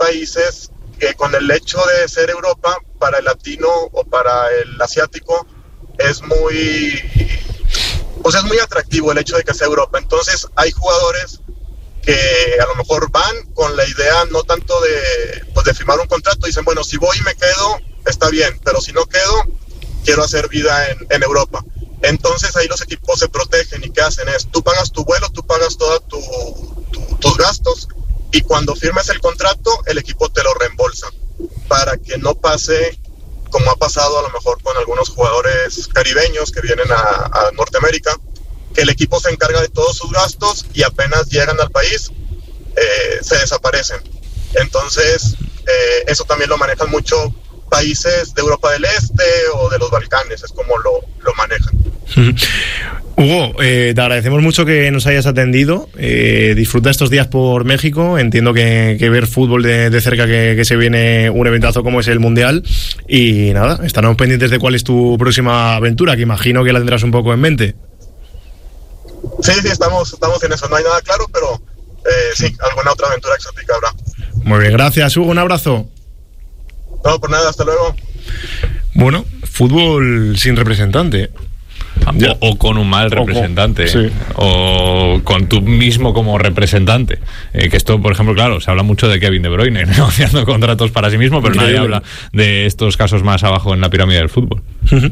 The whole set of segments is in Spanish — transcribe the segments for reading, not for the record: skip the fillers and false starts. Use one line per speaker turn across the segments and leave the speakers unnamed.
países que con el hecho de ser Europa, para el latino o para el asiático, es muy atractivo el hecho de que sea Europa. Entonces hay jugadores que a lo mejor van con la idea no tanto de firmar un contrato, dicen, bueno, si voy y me quedo, está bien, pero si no quedo, quiero hacer vida en Europa. Entonces ahí los equipos se protegen y ¿qué hacen? Tú pagas tu vuelo, tú pagas todos tus gastos y cuando firmes el contrato, el equipo te lo reembolsa para que no pase como ha pasado a lo mejor con algunos jugadores caribeños que vienen a Norteamérica, que el equipo se encarga de todos sus gastos y apenas llegan al país, se desaparecen. Entonces, eso también lo manejan mucho países de Europa del Este o de los Balcanes, es como lo manejan.
Hugo, te agradecemos mucho que nos hayas atendido. Disfruta estos días por México. Entiendo que ver fútbol de cerca, que se viene un eventazo como es el Mundial. Y nada, estaremos pendientes de cuál es tu próxima aventura, que imagino que la tendrás un poco en mente.
Sí, estamos en eso. No hay nada claro, pero sí, alguna otra aventura exótica habrá.
Muy bien, gracias, Hugo. Un abrazo.
No, por nada, hasta luego.
Bueno, fútbol sin representante.
O con un mal representante, o con tú mismo como representante, que esto, por ejemplo, claro, se habla mucho de Kevin De Bruyne negociando contratos para sí mismo, pero nadie habla de estos casos más abajo en la pirámide del fútbol.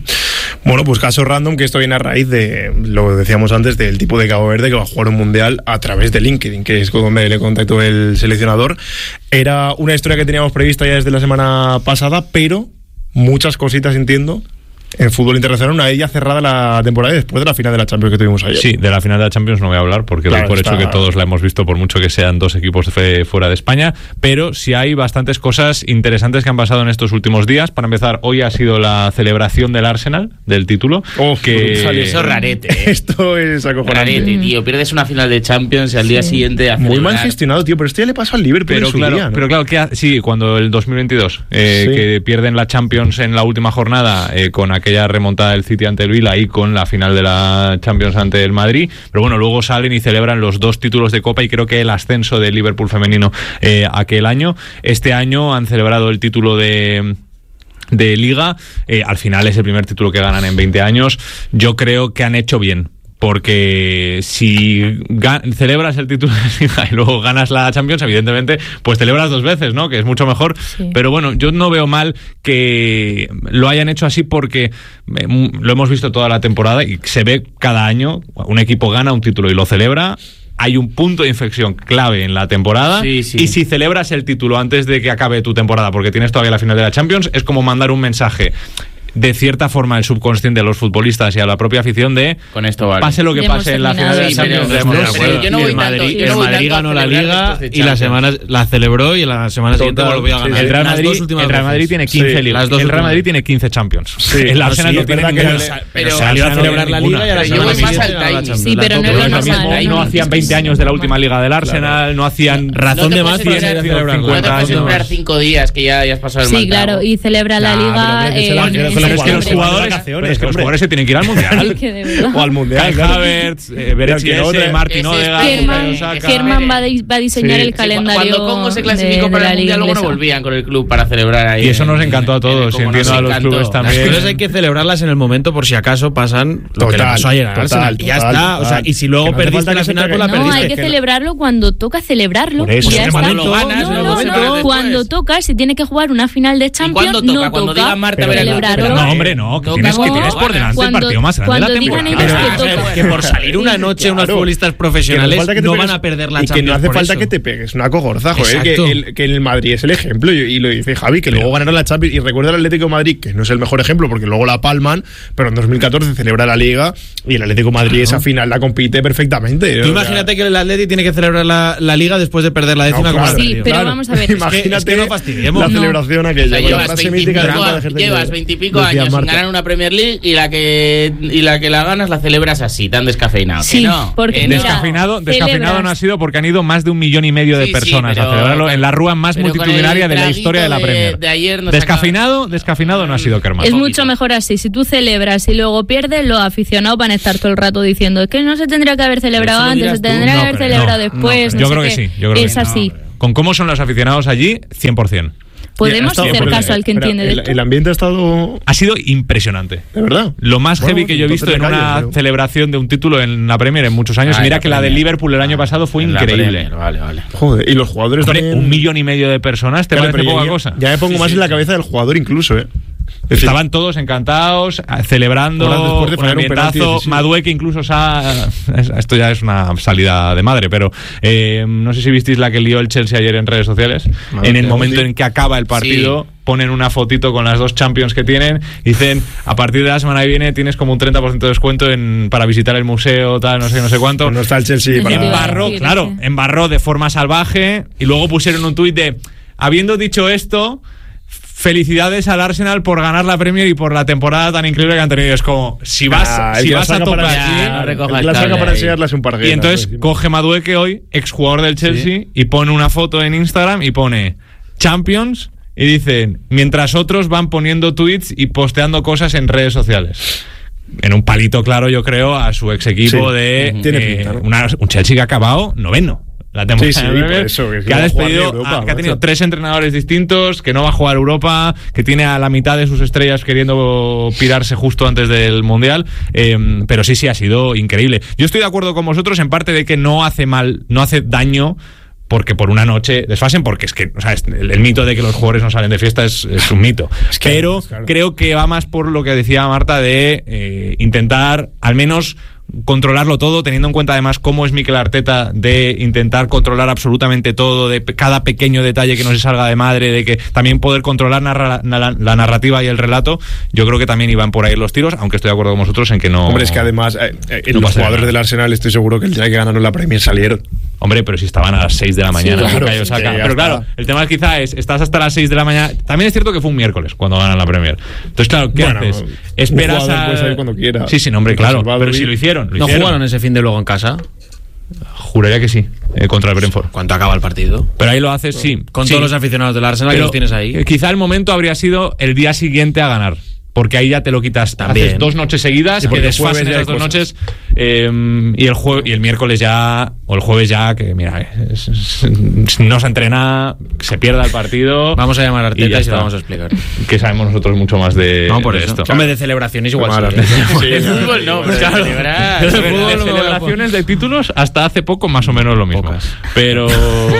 Bueno, pues caso random, que esto viene a raíz de, lo decíamos antes, del tipo de Cabo Verde que va a jugar un mundial a través de LinkedIn, que es donde le contactó el seleccionador. Era una historia que teníamos prevista ya desde la semana pasada, pero muchas cositas, entiendo, en fútbol internacional, una de ellas cerrada la temporada y después de la final de la Champions que tuvimos ayer.
Sí, de la final de la Champions no voy a hablar porque doy por hecho que todos la hemos visto, por mucho que sean dos equipos fuera de España, pero sí hay bastantes cosas interesantes que han pasado en estos últimos días. Para empezar, hoy ha sido la celebración del Arsenal, del título.
Eso es rarete.
Esto es acojonante.
Rarete, tío. Pierdes una final de Champions y al día siguiente a
muy mal gestionado, tío, pero esto ya le pasó al Liverpool en su día, ¿no?
Pero claro, sí, cuando el 2022 que pierden la Champions en la última jornada con aquella remontada del City ante el Vila y con la final de la Champions ante el Madrid, pero bueno, luego salen y celebran los dos títulos de Copa y creo que el ascenso del Liverpool femenino aquel año. Este año han celebrado el título de Liga, al final es el primer título que ganan en 20 años. Yo creo que han hecho bien, porque si celebras el título de Liga y luego ganas la Champions, evidentemente, pues celebras dos veces, ¿no? Que es mucho mejor. Sí. Pero bueno, yo no veo mal que lo hayan hecho así porque lo hemos visto toda la temporada y se ve cada año, un equipo gana un título y lo celebra. Hay un punto de inflexión clave en la temporada y si celebras el título antes de que acabe tu temporada porque tienes todavía la final de la Champions, es como mandar un mensaje de cierta forma el subconsciente a los futbolistas y a la propia afición de
con esto vale.
Pase lo que pase en la final de la Champions.
El Madrid ganó la Liga y la celebró y la semana siguiente volvió a ganar.
El Real Madrid tiene 15 ligas. El Real Madrid tiene 15 Champions. El Arsenal no tiene ninguna.
Pero salió a celebrar la Liga y a la semana siguiente.
Sí, pero
no hacían 20 años de la última Liga del Arsenal, no hacían
razón de más para
celebrar. No te puedes esperar 5 días que ya has pasado el
Sí, claro, y celebra la Liga.
Es que los jugadores se tienen que ir al Mundial.
O al Mundial.
Kai Havertz, Beretchiese, Martin Odegaard.
Germán va a diseñar el calendario.
Cuando Congo se clasificó para el Mundial, luego no volvían con el club para celebrar ahí.
Y eso nos encantó a todos. Y entiendo a los clubes también.
Las cosas hay que celebrarlas en el momento por si acaso pasan lo que le pasó ayer al Arsenal. Y ya está. O sea, y si luego perdiste la final, pues la perdiste.
No, hay que celebrarlo cuando toca celebrarlo. Cuando toca, si tiene que jugar una final de Champions, no toca.
Cuando diga Marta
celebrarlo.
No, hombre, no, que tienes por delante el partido más grande de la temporada.
Que por salir una noche unos futbolistas profesionales no van a perder la Champions.
Y que no hace falta que te pegues una cogorza, joder, que el Madrid es el ejemplo, y lo dice Javi, que luego ganaron la Champions. Y recuerda el Atlético de Madrid, que no es el mejor ejemplo porque luego la palman, pero en 2014 celebra la Liga y el Atlético de Madrid esa final la compite perfectamente.
Tú imagínate que el Atlético tiene que celebrar la Liga después de perder la décima como
Sí, pero vamos a ver.
Imagínate
no fastidiemos.
La celebración aquella.
Llevas 20 y pico años sin ganar una Premier League y la que la ganas la celebras así, tan descafeinado.
Sí,
no,
porque
descafeinado no ha sido porque han ido más de 1,5 millones de personas a celebrarlo en la rúa más multitudinaria de la historia de la Premier. Descafeinado no ha sido Kerman.
Es mucho mejor así. Si tú celebras y luego pierdes, los aficionados van a estar todo el rato diciendo es que no se tendría que haber celebrado antes, se tendría que haber celebrado después.
Yo creo que sí.
Es así.
con cómo son los aficionados allí, 100%.
¿Podemos hacer caso al que entiende de esto?
El ambiente ha sido
impresionante.
¿De verdad?
Lo más heavy que yo he visto en una celebración de un título en la Premier en muchos años. Mira que la de Liverpool el año pasado fue increíble.
Vale.
Joder, y los jugadores también...
1,5 millones de personas, ¿te parece poca cosa?
Ya me pongo más en la cabeza del jugador incluso,
Estaban todos encantados, celebrando, un ambientazo. Madueke incluso esto ya es una salida de madre, pero no sé si visteis la que lió el Chelsea ayer en redes sociales. En el momento en que acaba el partido, ponen una fotito con las 2 Champions que tienen, dicen, a partir de la semana que viene tienes como un 30% de descuento para visitar el museo, tal, no sé cuánto.
Pero no está el Chelsea
embarró de forma salvaje, y luego pusieron un tuit de, habiendo dicho esto, felicidades al Arsenal por ganar la Premier y por la temporada tan increíble que han tenido. Es como, si vas a tocar
para enseñarlas un par de.
Y entonces coge Madueke hoy, exjugador del Chelsea, y pone una foto en Instagram y pone Champions, y dicen, mientras otros van poniendo tweets y posteando cosas en redes sociales. En un palito claro, yo creo, a su ex equipo de un Chelsea que ha acabado 9º. La temporada que ha despedido, que ha tenido 3 entrenadores distintos, que no va a jugar Europa, que tiene a la mitad de sus estrellas queriendo pirarse justo antes del Mundial, pero sí ha sido increíble. Yo estoy de acuerdo con vosotros en parte de que no hace daño porque por una noche desfasen, porque es que, o sea, el mito de que los jugadores no salen de fiesta es un mito. Pero creo que va más por lo que decía Marta de intentar al menos controlarlo todo, teniendo en cuenta además cómo es Mikel Arteta, de intentar controlar absolutamente todo, de cada pequeño detalle que no se salga de madre, de que también poder controlar la narrativa y el relato. Yo creo que también iban por ahí los tiros, aunque estoy de acuerdo con vosotros en que no...
Hombre, es que además los jugadores del Arsenal estoy seguro que el día que ganaron la Premier salieron.
Hombre, pero si estaban a las 6 de la mañana.
Sí, claro,
pero claro, el tema es quizá estás hasta las 6 de la mañana. También es cierto que fue un miércoles cuando ganan la Premier. Entonces, claro, ¿qué haces? Esperas
puede salir cuando quiera.
Sí, hombre, claro. Pero si lo hicieron.
¿No jugaron ese fin de luego en casa?
Juraría que sí, contra el Brentford.
¿Cuánto acaba el partido?
Pero ahí lo haces, sí.
Con todos los aficionados del Arsenal que los tienes ahí.
Quizá el momento habría sido el día siguiente a ganar. Porque ahí ya te lo quitas.
También.
Haces 2 noches seguidas, que desfasen esas 2 noches. Y el miércoles ya, o el jueves ya, que mira, no se entrena, se pierda el partido.
Vamos a llamar a Arteta y se lo vamos a explicar.
Que sabemos nosotros mucho más de esto.
Hombre, de celebraciones igual.
El fútbol no, pero
claro. De celebraciones de títulos hasta hace poco más o menos lo mismo. Pocas. Pero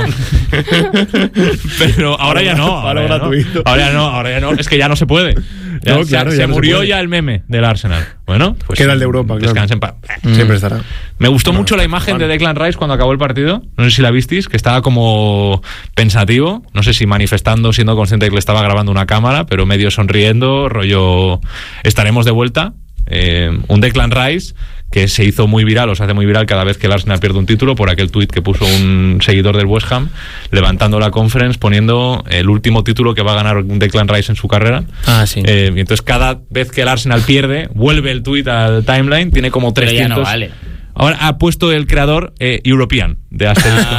ahora ya no. Ahora ya no. Es que ya no se puede. Se murió ya el meme del Arsenal. Bueno, pues
queda el de Europa.
Descansen en paz.
Siempre estará.
Me gustó mucho la imagen de Declan Rice cuando acabó el partido. No sé si la visteis, que estaba como pensativo. No sé si manifestando, siendo consciente de que le estaba grabando una cámara, pero medio sonriendo, rollo, estaremos de vuelta. Un Declan Rice que se hizo muy viral, o se hace muy viral cada vez que el Arsenal pierde un título, por aquel tuit que puso un seguidor del West Ham levantando la conference, poniendo el último título que va a ganar Declan Rice en su carrera.
Sí.
Y entonces cada vez que el Arsenal pierde, vuelve el tuit al timeline, tiene como 300.
Pero ya no vale.
Ahora ha puesto el creador European de Asterisco.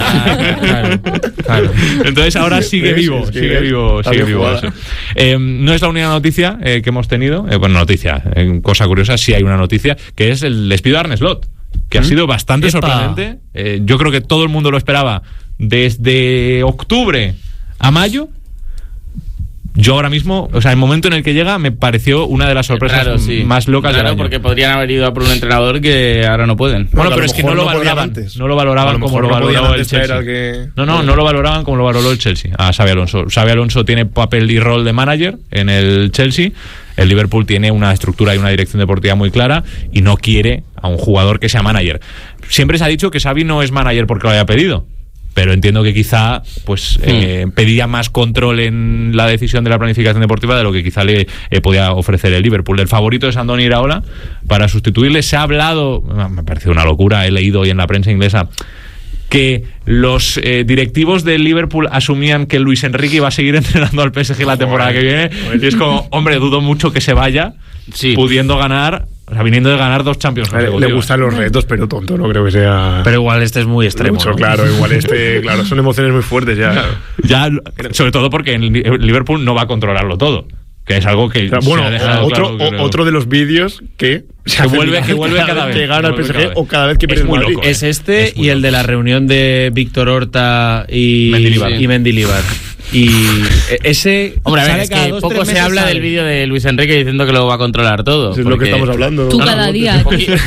Claro. Entonces ahora sigue vivo eso. No es la única noticia que hemos tenido. Cosa curiosa, sí hay una noticia, que es el despido de Arne Slot, que ha sido bastante sorprendente. Yo creo que todo el mundo lo esperaba desde octubre a mayo. Yo ahora mismo, o sea, el momento en el que llega me pareció una de las sorpresas más locas del año.
Porque podrían haber ido a por un entrenador que ahora no pueden.
Bueno, pero es que no lo valoraban. No lo valoraban como lo valoró el Chelsea. No lo valoraban como lo valoró el Chelsea. A Xabi Alonso. Xabi Alonso tiene papel y rol de manager en el Chelsea. El Liverpool tiene una estructura y una dirección deportiva muy clara y no quiere a un jugador que sea manager. Siempre se ha dicho que Xabi no es manager porque lo haya pedido. Pero entiendo que quizá pedía más control en la decisión de la planificación deportiva de lo que quizá le podía ofrecer el Liverpool. El favorito es Andoni Iraola para sustituirle. Se ha hablado, me ha parecido una locura, he leído hoy en la prensa inglesa que los directivos del Liverpool asumían que Luis Enrique iba a seguir entrenando al PSG la temporada que viene. Y es como, hombre, dudo mucho que se vaya pudiendo ganar. O sea, viniendo de ganar 2 Champions consecutivos.
Le gustan los retos, pero tonto, no creo que sea...
Pero igual este es muy extremo,
mucho,
¿no?
Claro, claro, son emociones muy fuertes ya.
Sobre todo porque el Liverpool no va a controlarlo todo. Que es algo que
bueno,
se ha dejado
otro de los vídeos que
vuelve cada vez
que gana el PSG o cada vez que pierde el Madrid.
Loco, es este y el de la reunión de Víctor Horta y Mendilibar. Y ese.
Hombre, a ver, es que poco se habla del vídeo de Luis Enrique diciendo que lo va a controlar todo.
Es lo que estamos hablando.
Tú cada día.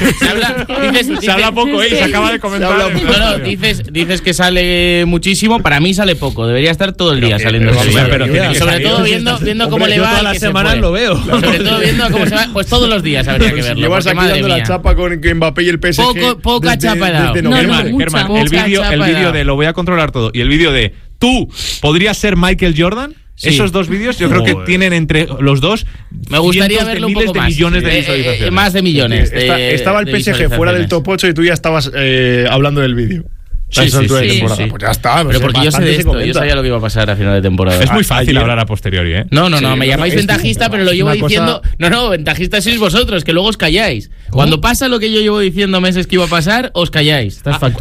Se habla poco, se acaba de comentar. No, dices que sale muchísimo. Para mí sale poco. Debería estar todo el día saliendo. Sobre todo viendo cómo le va.
Todas las semanas lo veo.
Sobre todo viendo cómo se va. Pues todos los días habría que verlo.
Llevas aquí dando la chapa con Mbappé y el PSG.
Poca chapa he dado.
Germán, el vídeo de lo voy a controlar todo y el vídeo de tú podrías ser Michael Jordan. Sí. Esos dos vídeos yo creo que tienen entre los dos
me gustaría verlo un poco
de millones de visualizaciones.
Más de millones.
Estaba el PSG fuera del top 8 y tú ya estabas hablando del vídeo.
Sí.
Pues ya está.
Pero porque yo sé de esto, yo sabía lo que iba a pasar a final de temporada.
Es muy fácil hablar a posteriori, ¿eh?
No, me llamáis ventajista, pero lo llevo diciendo. No, ventajista sois vosotros, que luego os calláis. Cuando pasa lo que yo llevo diciendo meses que iba a pasar, os calláis.
Espera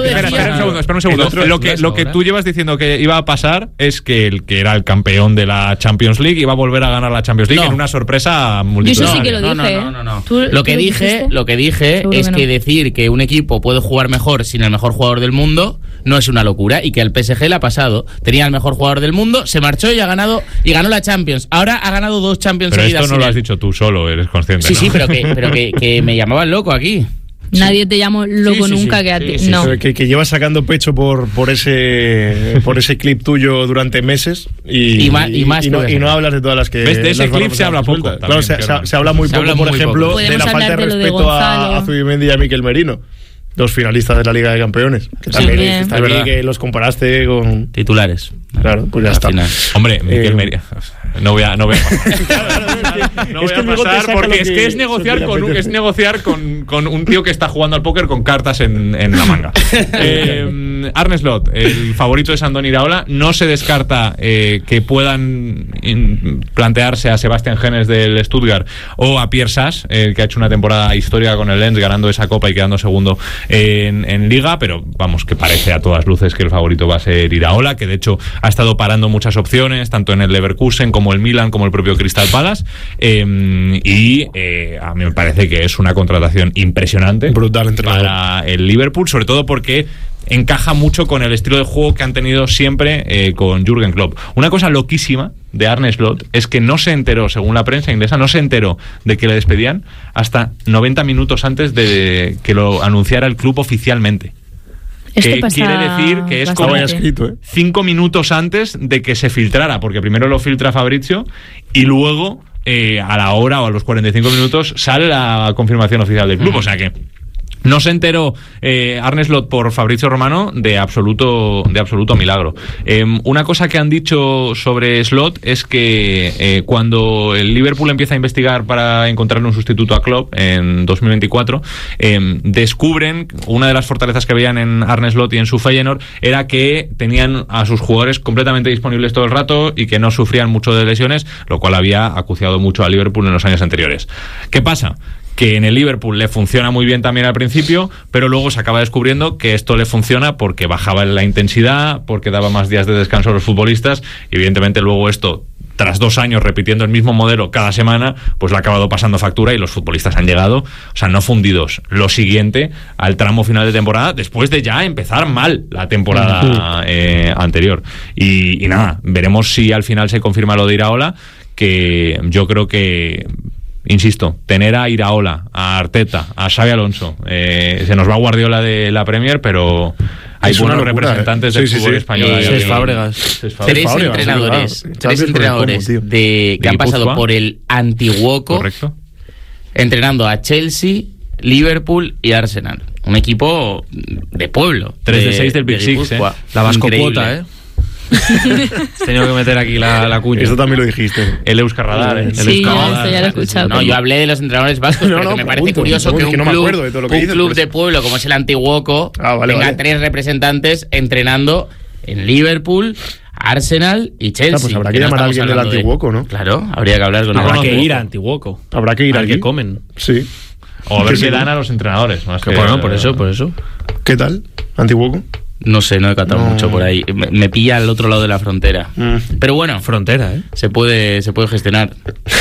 un segundo. Lo que tú llevas diciendo que iba a pasar es que el que era el campeón de la Champions League iba a volver a ganar la Champions League en una sorpresa multitudinaria.
Yo eso sí que lo dije.
No. Lo que dije es que decir que un equipo puede jugar mejor sin el mejor jugador del mundo no es una locura y que al PSG le ha pasado. Tenía el mejor jugador del mundo, se marchó y ganó la Champions. Ahora ha ganado 2 Champions
pero
seguidas.
Esto no lo has dicho tú solo, eres consciente.
Sí, pero que me llamaban loco aquí.
Nadie te llamó loco nunca que a ti. No.
Que llevas sacando pecho por ese clip tuyo durante meses y no hablas de todas las que.
¿Ves? De ese clip se habla poco.
Claro, se habla muy poco, por ejemplo, de la falta de respeto a Zubimendi y a Mikel Merino. 2 finalistas de la Liga de Campeones. Que también está bien que los comparaste con
titulares.
Claro, pues ya está.
Hombre, Mikel Merino. No voy a pasar. No voy a pasar porque es que es negociar con un tío que está jugando al póker con cartas en la manga. Arne Slot, el favorito es Andoni Iraola. No se descarta que puedan plantearse a Sebastián Genes del Stuttgart o a Pierre Sas, que ha hecho una temporada histórica con el Lens, ganando esa copa y quedando segundo en Liga, pero vamos, que parece a todas luces que el favorito va a ser Iraola, que de hecho ha estado parando muchas opciones, tanto en el Leverkusen como el Milan, como el propio Crystal Palace, a mí me parece que es una contratación impresionante,
brutal
para el Liverpool, sobre todo porque encaja mucho con el estilo de juego que han tenido siempre con Jürgen Klopp. Una cosa loquísima de Arne Slot es que no se enteró, según la prensa inglesa, no se enteró de que le despedían hasta 90 minutos antes de que lo anunciara el club oficialmente. Que quiere decir que es como 5 minutos antes de que se filtrara, porque primero lo filtra Fabrizio y luego a la hora o a los 45 minutos sale la confirmación oficial del club. O sea que no se enteró Arne Slot por Fabrizio Romano de absoluto milagro. Una cosa que han dicho sobre Slot es que cuando el Liverpool empieza a investigar para encontrarle un sustituto a Klopp en 2024, descubren una de las fortalezas que veían en Arne Slot y en su Feyenoord era que tenían a sus jugadores completamente disponibles todo el rato y que no sufrían mucho de lesiones, lo cual había acuciado mucho a Liverpool en los años anteriores. ¿Qué pasa? Que en el Liverpool le funciona muy bien también al principio, pero luego se acaba descubriendo que esto le funciona porque bajaba la intensidad, porque daba más días de descanso a los futbolistas, y evidentemente luego esto, tras 2 años repitiendo el mismo modelo cada semana, pues le ha acabado pasando factura y los futbolistas han llegado, o sea, no fundidos, lo siguiente al tramo final de temporada, después de ya empezar mal la temporada anterior. Y nada, veremos si al final se confirma lo de Iraola, que yo creo que, insisto, tener a Iraola, a Arteta, a Xabi Alonso, se nos va Guardiola de la Premier, pero hay buenos representantes del fútbol español.
Cesc Fábregas.
3 entrenadores que han pasado por el Antiguoco.
Correcto.
Entrenando a Chelsea, Liverpool y Arsenal. Un equipo de pueblo.
3 de 6 del Big Six,
La vascopota, Has tenido que meter aquí la cuña.
Eso también lo dijiste.
El Euskarradar.
Sí, esto ya lo he escuchado.
No, yo hablé de los entrenadores vascos, pero me parece curioso que un club de pueblo como es el Antiguoco tenga 3 representantes entrenando en Liverpool, Arsenal y Chelsea.
Pues habrá que llamar a alguien del Antiguoco, ¿no?
Claro, habría que hablar con él.
Habrá que ir a Antiguoco.
Habrá que ir
al que comen.
Sí.
O a ver qué dan a los entrenadores. Más que
bueno, por eso.
¿Qué tal, Antiguoco?
No sé, no he catado mucho por ahí. Me pilla al otro lado de la frontera. Pero bueno,
frontera,
se puede gestionar.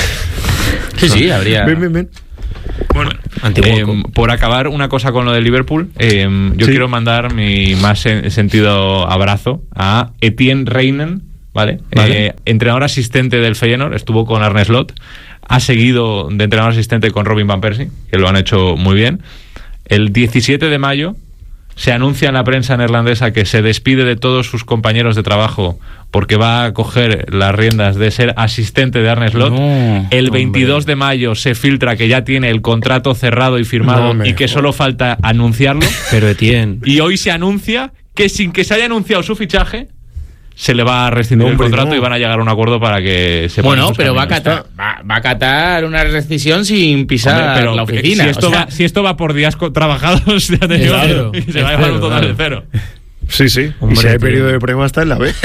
Sí, habría.
Ven.
Bueno, por acabar una cosa con lo de Liverpool, yo quiero mandar mi más sentido abrazo a Etienne Reinen, ¿vale? Entrenador asistente del Feyenoord, estuvo con Arne Slot, ha seguido de entrenador asistente con Robin Van Persie, que lo han hecho muy bien. El 17 de mayo se anuncia en la prensa neerlandesa que se despide de todos sus compañeros de trabajo porque va a coger las riendas de ser asistente de Arne Slot. El 22 de mayo se filtra que ya tiene el contrato cerrado y firmado y que solo falta anunciarlo.
Pero Etienne.
Y hoy se anuncia que sin que se haya anunciado su fichaje se le va a rescindir el contrato y van a llegar a un acuerdo para que se ponga.
Bueno, pero va a acatar una rescisión sin pisar la oficina.
Si esto va por días trabajados, ya te digo, y se va a llevar un total de 0.
Sí. Hombre, y si hay periodo de prueba está en la B.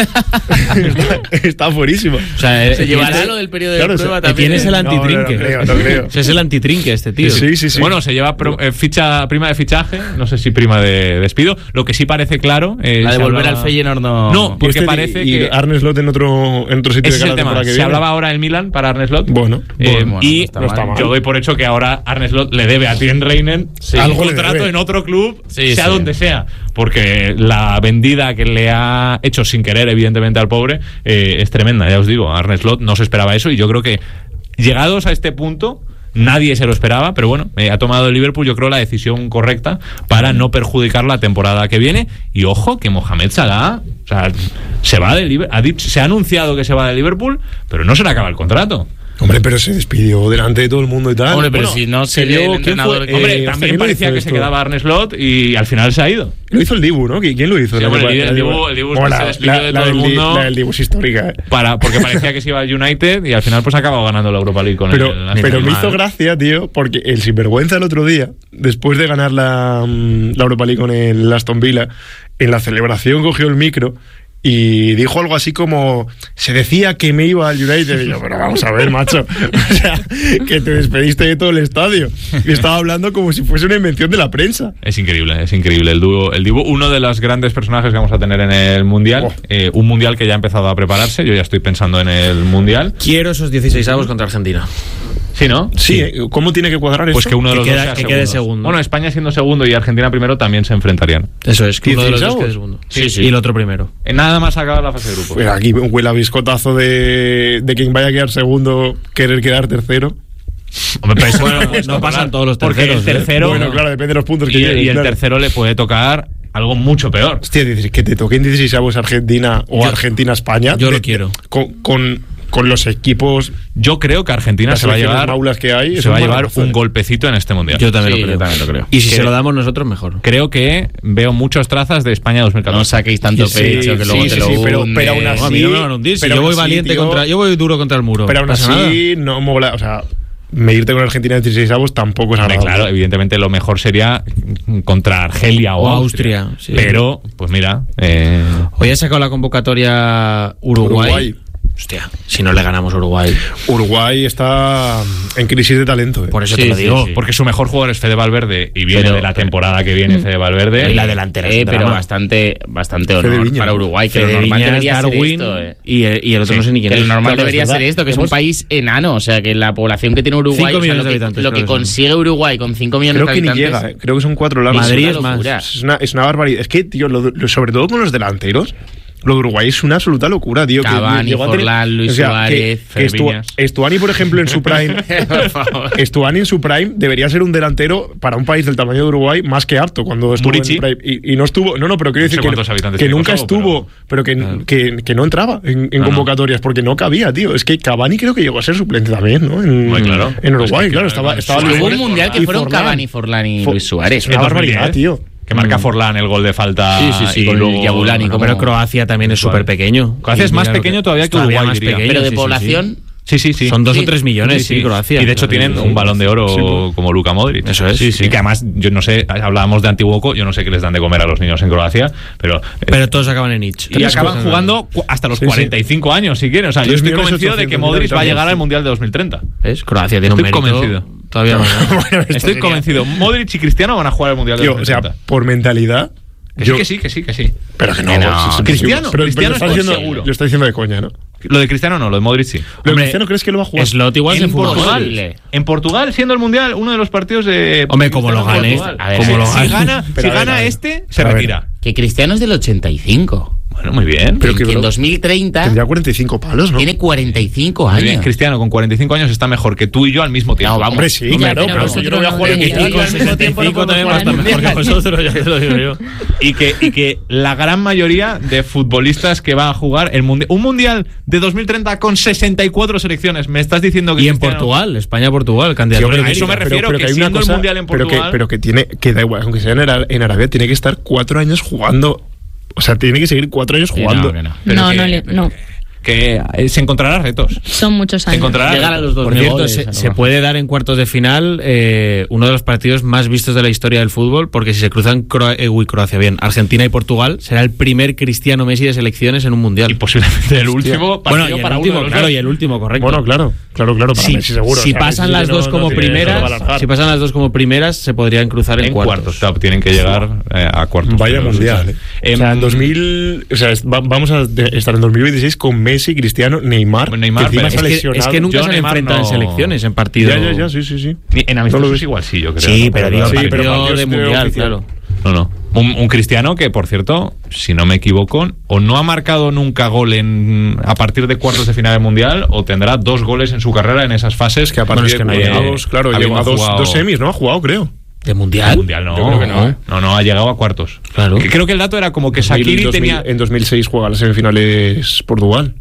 está fuerísimo.
O sea, se llevará lo del periodo de prueba también.
Tienes el antitrinque.
No creo.
Es el antitrinque este tío.
Sí.
Bueno, se lleva prima de fichaje, no sé si prima de despido. Lo que sí parece claro
la de volver al Feyenoord
no, porque parece que
Arne Slot en otro sitio de
la temporada que viene. Se hablaba ahora el Milan para Arne Slot.
Bueno,
y no está mal. Yo doy por hecho que ahora Arne Slot le debe a Etienne Reinen un contrato en otro club, sea donde sea, porque la vendida que le ha hecho sin querer, evidentemente, al pobre es tremenda. Ya os digo, Arne Slot no se esperaba eso y yo creo que llegados a este punto nadie se lo esperaba, pero bueno, ha tomado el Liverpool, yo creo, la decisión correcta para no perjudicar la temporada que viene. Y ojo, que Mohamed Salah, o sea, se va de Liverpool, se ha anunciado que se va de Liverpool, pero no se le acaba el contrato.
Hombre, pero se despidió delante de todo el mundo y tal.
Hombre, pero si no se dio el entrenador.
Hombre, también parecía que se quedaba Arne Slot y al final se ha ido.
Lo hizo el Dibu, ¿no? ¿Quién lo hizo?
Sí, el Dibu se despidió de todo el mundo.
La del Dibu es histórica.
Porque parecía que se iba al United y al final pues ha acabado ganando la Europa League con
Pero me hizo gracia, tío, porque el sinvergüenza el otro día, después de ganar la Europa League con el Aston Villa, en la celebración cogió el micro y dijo algo así como: se decía que me iba al United. Y yo, pero vamos a ver, macho, o sea, que te despediste de todo el estadio. Y estaba hablando como si fuese una invención de la prensa.
Es increíble el Dibu, uno de los grandes personajes que vamos a tener en el Mundial. Un Mundial que ya ha empezado a prepararse. Yo ya estoy pensando en el Mundial.
Quiero esos 16avos contra Argentina.
Sí, ¿no?
Sí. ¿Cómo tiene que cuadrar eso?
Pues que uno de los dos sea
quede segundo.
Bueno, España siendo segundo y Argentina primero también se enfrentarían.
Eso es, que uno de los dos quede segundo. Sí. Y el otro primero.
Nada más acaba la fase de grupos.
Pues aquí huele a biscotazo de quien vaya a quedar segundo querer quedar tercero.
Hombre, pero
no pasan todos los terceros.
Porque el tercero,
bueno, claro, depende de los puntos que
llegues. Y el tercero le puede tocar algo mucho peor.
Hostia, dices que te toquen 16avos Argentina o Argentina-España.
Yo lo quiero.
Con los equipos.
Yo creo que Argentina se va a llevar un golpecito en este mundial.
Yo también lo creo. Y si se lo damos nosotros, mejor.
Creo que veo muchos trazas de España 2014.
No saquéis tanto pecho que luego te lo hunde.
Pero aún así,
a mí no me van a hundir. Si yo voy valiente yo voy duro contra el muro.
Pero aún así no mola, o sea, medirte con Argentina de 16avos tampoco es agradable.
Claro, evidentemente lo mejor sería contra Argelia o Austria.
Sí.
Pero, pues mira.
Hoy ha sacado la convocatoria Uruguay. Hostia, si no le ganamos a Uruguay.
Uruguay está en crisis de talento.
Por eso te lo digo.
Sí. Porque su mejor jugador es Fede Valverde y viene de la temporada que viene Fede Valverde.
Y la delantera.
Pero bastante honor para Uruguay. Que lo normal debería ser esto.
Y el otro no sé ni quién es.
Que lo normal debería ser esto, que es un país enano. O sea, que la población que tiene Uruguay,
5 millones de habitantes,
lo que consigue Uruguay con 5 millones de habitantes.
Creo que ni llega, creo que son 4 largos.
Madrid es más.
Es una barbaridad. Es que, tío, sobre todo con los delanteros, lo de Uruguay es una absoluta locura, tío.
Cavani, Forlán, Luis Suárez,
Estuani, por ejemplo, en su prime. Estuani en su prime debería ser un delantero para un país del tamaño de Uruguay más que apto cuando estuvo en su prime. Y no estuvo. No, pero quiero decir que nunca estuvo, pero que no entraba en convocatorias porque no cabía, tío. Es que Cavani creo que llegó a ser suplente también, ¿no? En Uruguay, claro. Estaba
hubo un mundial que fueron Cavani, Forlán y Luis Suárez.
Es una barbaridad, tío.
Que marca Forlán el gol de falta.
Sí. Y Abulani. Pero Croacia también es súper pequeño.
Croacia es más pequeño todavía que Uruguay, más pequeño.
Pero de población.
Sí.
Son 2 o 3 millones, sí, Croacia.
Y de hecho tienen un balón de oro como Luka Modric.
Eso es.
Sí. Y que además, yo no sé, hablábamos de Antiguoco, yo no sé qué les dan de comer a los niños en Croacia, pero
todos acaban en Itch.
Y acaban jugando hasta los 45 años, si quieren. O sea, yo estoy convencido de que Modric va a llegar al Mundial de 2030.
¿Ves? Croacia tiene un mérito.
Estoy convencido.
Todavía no.
Estoy convencido. Modric y Cristiano van a jugar al Mundial de 2030.
O sea, por mentalidad,
Que sí.
Pero que no.
Cristiano está diciendo seguro.
Lo está diciendo de coña, ¿no?
Lo de Cristiano no, lo de Modric sí.
¿Lo de Cristiano crees que lo va a jugar?
Slot igual
en Portugal. En Portugal, siendo el Mundial, uno de los partidos de...
Hombre, como lo gane.
Si gana este, se retira.
Que Cristiano es del 85.
Bueno, muy bien.
Pero que en 2030
tendría 45 palos, ¿no?
Tiene 45 años.
Muy bien, Cristiano con 45 años está mejor que tú y yo al mismo tiempo.
No, vamos.
Hombre, sí, claro, pero yo no voy a jugar en
Mundial. Con 65 también va a estar mejor que vosotros, ya te lo digo yo.
Y que la gran mayoría de futbolistas que va a jugar un Mundial de 2030 con 64 selecciones. Me estás diciendo que
y en Portugal, España-Portugal, candidato
a eso me refiero, pero que siendo el Mundial en Portugal...
Pero que da igual, aunque sea en Arabia, tiene que estar 4 años jugando. O sea, tiene que seguir 4 años jugando.
No.
Que se encontrará retos.
Son muchos años.
Se encontrará
llegar a los 2
Por cierto, se puede dar en cuartos de final uno de los partidos más vistos de la historia del fútbol, porque si se cruzan Croacia, bien, Argentina y Portugal, será el primer Cristiano Messi de selecciones en un mundial.
Y posiblemente el último partido
bueno, y
para
el último,
uno de los
claro,
dos.
y el último, correcto.
Bueno, claro, para Messi seguro.
Si pasan las dos como primeras, se podrían cruzar en cuartos.
Claro, tienen que llegar a cuartos.
Vaya mundial. O sea, en 2000, o sea, vamos a estar en 2026 con Messi, Cristiano, Neymar que encima se ha lesionado.
Es que nunca se han enfrentado en selecciones, en partidos.
Ya, sí.
En amistosos igual sí, yo creo.
Sí, pero digo,
partidos
de mundial, claro.
No. Un Cristiano que, por cierto, si no me equivoco, o no ha marcado nunca gol a partir de cuartos de final del Mundial, o tendrá 2 goles en su carrera en esas fases.
Que a partir de llegados, claro, llegó a 2 semis, ¿no? Ha jugado, creo.
¿De mundial?
De mundial no.
Yo creo que no.
No, ha llegado a cuartos.
Claro.
Creo que el dato era como que Shaqiri tenía...
En 2006 juega las semifinales Portugal.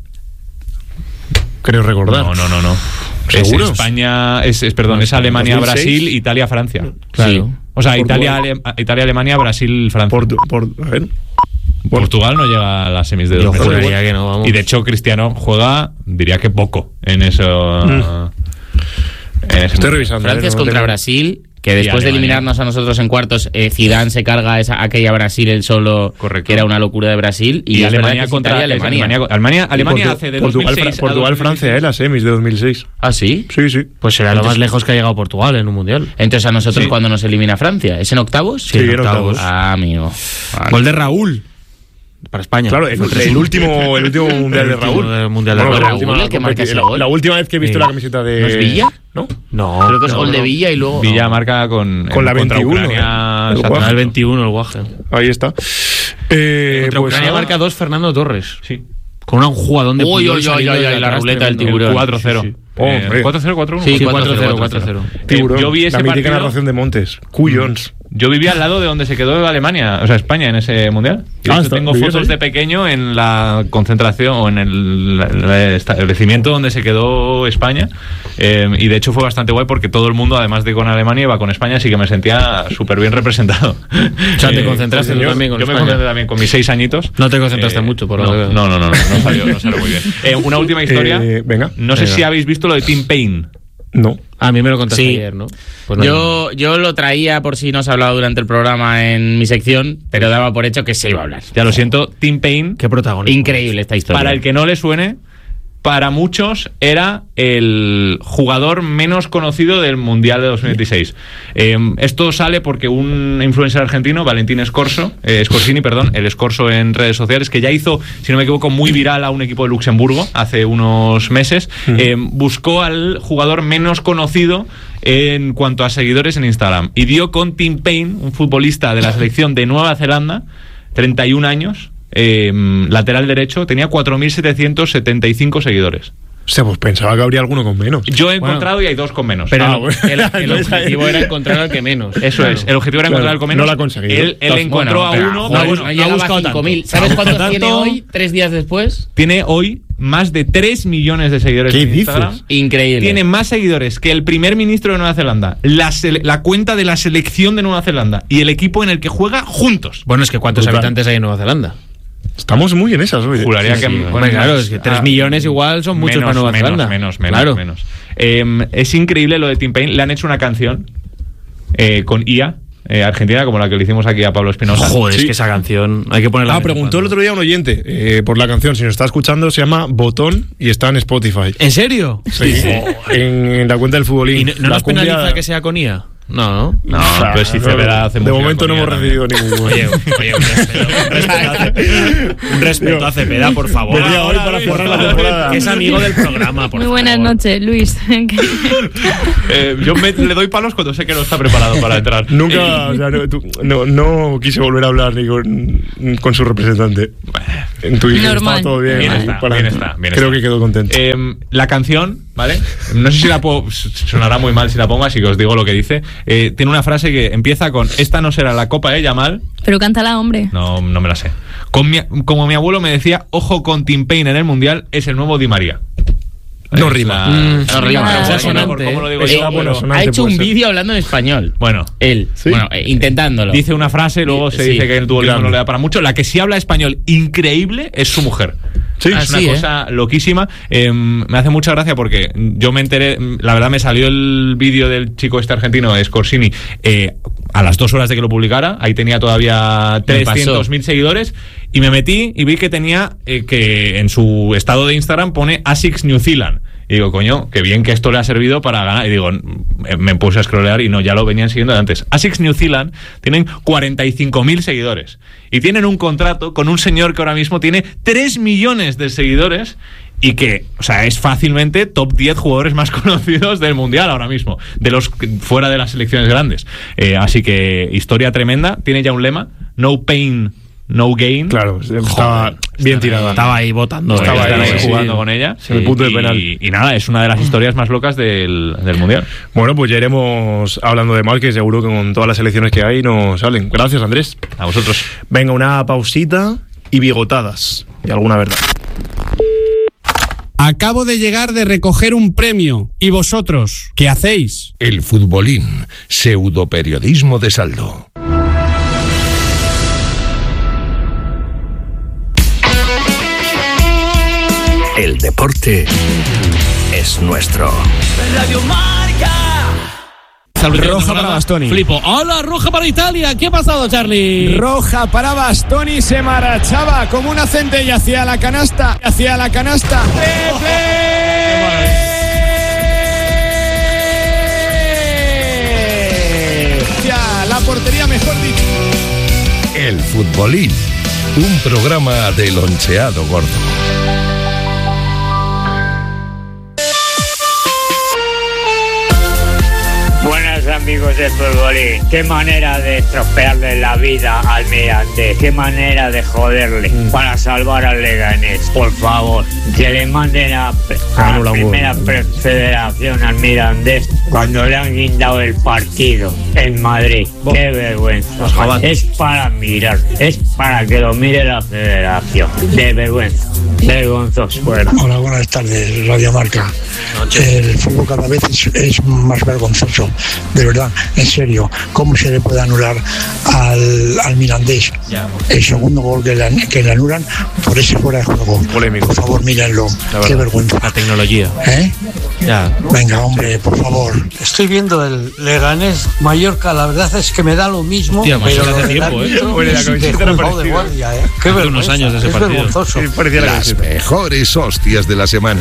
Creo recordar.
No.
¿Seguros?
Es España, es Alemania, 2006. Brasil, Italia, Francia.
Claro.
Sí. O sea, Italia, Alemania, Brasil, Francia.
A ver.
Portugal no llega a las semis de 2006.
Que no, vamos.
Y de hecho Cristiano juega, diría que poco en eso.
Estoy revisando.
Francia es contra Brasil, que después de eliminarnos a nosotros en cuartos, Zidane se carga aquella Brasil él solo.
Correcto.
Que era una locura de Brasil, y
Alemania contra Alemania. Alemania hace de
Portugal,
2006
Portugal Francia, las semis de 2006.
¿Ah, sí?
Sí.
Pues será lo más lejos que ha llegado Portugal en un mundial.
Entonces a nosotros cuando nos elimina Francia, ¿es en octavos?
Sí, en octavos.
Ah, amigo. Vale.
Gol de Raúl. Para España.
Claro, el último mundial de Raúl. La última vez que he visto la camiseta de...
¿No es Villa?
No.
Creo que es gol de Villa y luego...
Villa marca con
la 21.
Ucrania,
el 21, el Guaje.
Ahí está.
Contra Ucrania marca 2 Fernando Torres.
Sí.
Con un jugadón de...
Uy, la ruleta del tiburón.
4-0. 4-0, 4-1.
Sí, 4-0.
Yo vi ese
la mítica
partido.
Narración de Montes. Cuyons.
Yo vivía al lado de donde se quedó Alemania, o sea, España en ese mundial. Tengo fotos de pequeño en la concentración o en el establecimiento donde se quedó España. Y de hecho fue bastante guay porque todo el mundo, además de con Alemania, iba con España, así que me sentía súper bien representado.
O sea, te concentraste tú también con
Yo
España.
me concentré también con mis 6 añitos.
No te concentraste mucho, por lo que veo.
No salió muy bien. Una última historia.
Venga.
No sé si habéis visto lo de Tim Payne.
No.
A mí me lo contaste ayer, ¿no?
Pues no. Yo lo traía por si no se ha hablado durante el programa en mi sección, pero daba por hecho que se iba a hablar.
Ya lo siento, Tim Payne.
Qué protagonista.
Increíble esta historia.
Para el que no le suene, para muchos era el jugador menos conocido del Mundial de 2026. Esto sale porque un influencer argentino, Valentín Scorsini, el Scorso en redes sociales, que ya hizo, si no me equivoco, muy viral a un equipo de Luxemburgo hace unos meses, buscó al jugador menos conocido en cuanto a seguidores en Instagram y dio con Tim Payne, un futbolista de la selección de Nueva Zelanda, 31 años, lateral derecho, tenía 4.775 seguidores.
O sea, pues pensaba que habría alguno con menos.
Yo he encontrado y hay 2 con menos.
Pero el objetivo era encontrar al que menos.
Eso es, el objetivo era encontrar al que menos.
No lo ha conseguido.
Él encontró a uno.
No ha buscado 5.000. ¿Sabes cuántos tiene hoy, 3 días después?
Tiene hoy más de 3 millones de seguidores en Instagram.
¿Qué dices?
Increíble.
Tiene más seguidores que el primer ministro de Nueva Zelanda, la cuenta de la selección de Nueva Zelanda y el equipo en el que juega juntos.
Bueno, es que ¿cuántos habitantes hay en Nueva Zelanda?
Estamos muy en esas hoy.
Juraría que...
Bueno, claro, es que 3 millones igual son muchos para Nueva Zelanda.
Menos. Es increíble lo de Tim Payne. Le han hecho una canción con IA argentina, como la que le hicimos aquí a Pablo Espinosa.
Joder, es que esa canción hay que ponerla.
Preguntó el otro día un oyente por la canción, si nos está escuchando, se llama Botón y está en Spotify.
¿En serio?
Sí. En la cuenta del futbolín.
¿Y no nos penaliza que sea con IA? No,
pues si Cepeda hace
de momento no hemos recibido ningún.
Oye, un respeto a Cepeda, por favor.
Venía hoy para cerrar la temporada.
Que es amigo del programa, por
Muy
favor.
buenas noches, Luis.
Yo le doy palos cuando sé que no está preparado para entrar.
Nunca, o sea, no quise volver a hablar ni con su representante. En Twitter
Normal.
estaba todo bien.
Bien
ahí,
está.
Creo que quedó contento.
La canción, ¿vale? No sé si la puedo. Sonará muy mal si la pongo, así que os digo lo que dice. Tiene una frase que empieza con: esta no será la copa de Yamal.
Pero cántala, hombre.
No me la sé. Como mi abuelo me decía, ojo con Tim Payne en el Mundial, es el nuevo Di María.
No rima.
No rima, pero
Está
bueno,
sonante,
¿cómo lo digo
Está
yo?
bueno, sonante.
Ha hecho
puede
un
ser.
vídeo hablando en español.
Bueno,
Él.
¿Sí?
Bueno, intentándolo.
dice una frase, luego se
Sí.
dice que el duolismo
Grande.
no le da para mucho. La que sí habla español increíble es su mujer.
Sí,
Es una cosa loquísima. Me hace mucha gracia porque yo me enteré, la verdad me salió el vídeo del chico este argentino, Scorsini, a las 2 horas de que lo publicara. Ahí tenía todavía 300.000 seguidores. Y me metí y vi que tenía que en su estado de Instagram pone ASICS New Zealand. Y digo, coño, qué bien que esto le ha servido para ganar. Y digo, me puse a scrollear y no, ya lo venían siguiendo de antes. ASICS New Zealand tienen 45.000 seguidores. Y tienen un contrato con un señor que ahora mismo tiene 3 millones de seguidores y que, o sea, es fácilmente top 10 jugadores más conocidos del Mundial ahora mismo, de los fuera de las selecciones grandes. Así que, historia tremenda. Tiene ya un lema: no pain, no gain.
Claro, estaba bien tirada.
Estaba ahí votando.
Estaba ahí, sí,
jugando
sí.
con ella.
En el punto de penal.
Y nada, es una de las historias más locas del Mundial.
Bueno, pues ya iremos hablando de mal, que seguro que con todas las selecciones que hay nos salen. Gracias, Andrés.
A vosotros.
Venga, una pausita y bigotadas. Y alguna verdad.
Acabo de llegar de recoger un premio. ¿Y vosotros? ¿Qué hacéis?
El futbolín, pseudoperiodismo de saldo. El deporte es nuestro.
Radio Marca.
Roja para Bastoni.
Flipo. ¡Hola, roja para Italia! ¿Qué ha pasado, Charlie?
Roja para Bastoni, se marchaba como una centella hacia la canasta. Hacia la canasta. Hacia la portería, mejor dicho.
El futbolín, un programa del onceado gordo.
Buenas amigos del futbolín, qué manera de estropearle la vida al Mirandés, qué manera de joderle para salvar al Leganés. Por favor, que le manden a la primera federación al Mirandés cuando le han guindado el partido en Madrid. Qué vergüenza. Es para mirar, es para que lo mire la federación. De vergüenza, vergonzoso.
Hola, buenas tardes, Radio Marca. El fútbol cada vez es más vergonzoso, de verdad, en serio. ¿Cómo se le puede anular al Mirandés el segundo gol que le anulan por ese fuera de juego?
Polémico.
Por favor, mírenlo. Qué vergüenza.
La tecnología.
Ya. Venga, hombre, por favor.
Estoy viendo el Leganés Mallorca, la verdad es que me da lo mismo.
Hostia,
pero
hace
lo del
tiempo,
árbitro
Bueno, la
es
camiseta
de
era
juzgado de
parecida.
guardia, Qué
Hace
vergüenza,
unos años de ese
es
partido.
vergonzoso.
Sí, parecía la
Las
camiseta.
mejores hostias de la semana.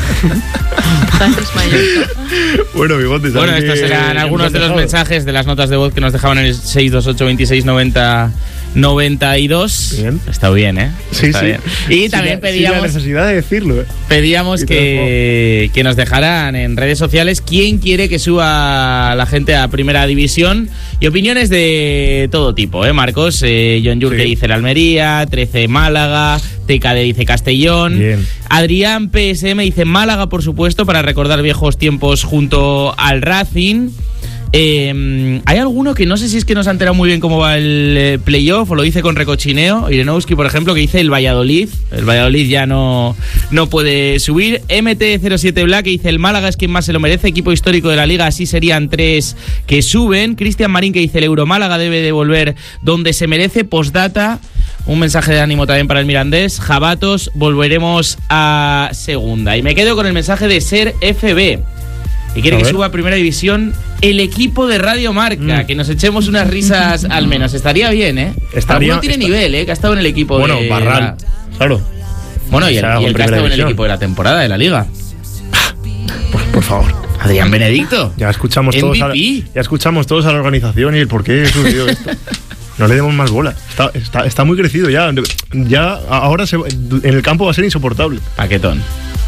Bueno, bigotes.
Bueno, estos eran algunos de los mensajes de las notas de voz que nos dejaban en el 628 26 90 92.
Bien.
Está bien, ¿eh?
Sí,
Está
sí.
bien. Y también
Sin la necesidad de decirlo,
pedíamos que nos dejaran en redes sociales quién quiere que suba la gente a Primera División y opiniones de todo tipo, ¿eh, Marcos? John Yur que dice el Almería, 13 Málaga, TKD dice Castellón.
Bien.
Adrián PSM dice Málaga, por supuesto, para recordar viejos tiempos junto al Racing. Hay alguno que no sé si es que no se ha enterado muy bien cómo va el playoff o lo dice con recochineo. Irenowski, por ejemplo, que dice el Valladolid. El Valladolid ya no puede subir. MT07 Black, que dice el Málaga es quien más se lo merece, equipo histórico de la liga, así serían 3 que suben. Cristian Marín, que dice el Euromálaga debe de volver donde se merece. Postdata, un mensaje de ánimo también para el Mirandés. Jabatos, volveremos a segunda. Y me quedo con el mensaje de Ser FB, y quiere que suba a Primera División el equipo de Radio Marca, que nos echemos unas risas al menos. Estaría bien, ¿eh? Alguno tiene nivel, ¿eh? Que ha estado en el equipo
bueno,
de...
Barral, claro.
Bueno, y el que ha estado en el
división.
equipo de la temporada de la Liga.
Por favor.
Adrián Benedicto.
Ya escuchamos todos a la organización y el por qué sucedió esto. No le demos más bola. Está muy crecido ya. Ya ahora en el campo va a ser insoportable.
Paquetón.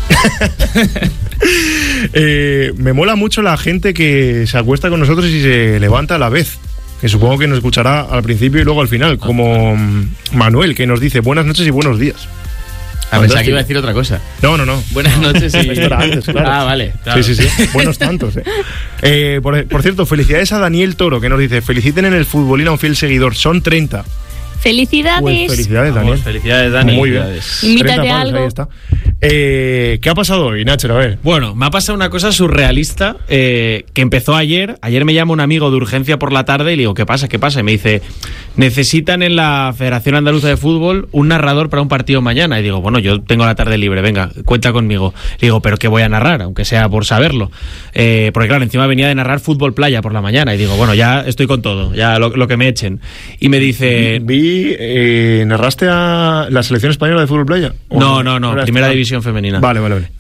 Me mola mucho la gente que se acuesta con nosotros y se levanta a la vez. Que supongo que nos escuchará al principio y luego al final. Como Manuel, que nos dice buenas noches y buenos días.
Pensaba que iba a decir otra cosa.
No.
Buenas noches y...
Esto era antes, claro.
Vale. Claro.
Sí. Buenos tantos. Por cierto, felicidades a Daniel Toro, que nos dice: feliciten en el futbolín a un fiel seguidor. Son 30.
¡Felicidades!
Pues felicidades, Daniel.
Felicidades, Dani.
Muy bien.
Invítate a algo.
Ahí está. ¿Qué ha pasado hoy, Nacho? A ver.
Bueno, me ha pasado una cosa surrealista que empezó ayer. Ayer me llama un amigo de urgencia por la tarde y le digo, ¿qué pasa? Y me dice, necesitan en la Federación Andaluza de Fútbol un narrador para un partido mañana. Y digo, bueno, yo tengo la tarde libre, venga, cuenta conmigo. Le digo, ¿pero qué voy a narrar? Aunque sea por saberlo. Porque claro, encima venía de narrar fútbol playa por la mañana. Y digo, bueno, ya estoy con todo, ya lo que me echen. Y me dice...
¿Narraste a la selección española de fútbol playa?
No, primera división femenina.
Vale.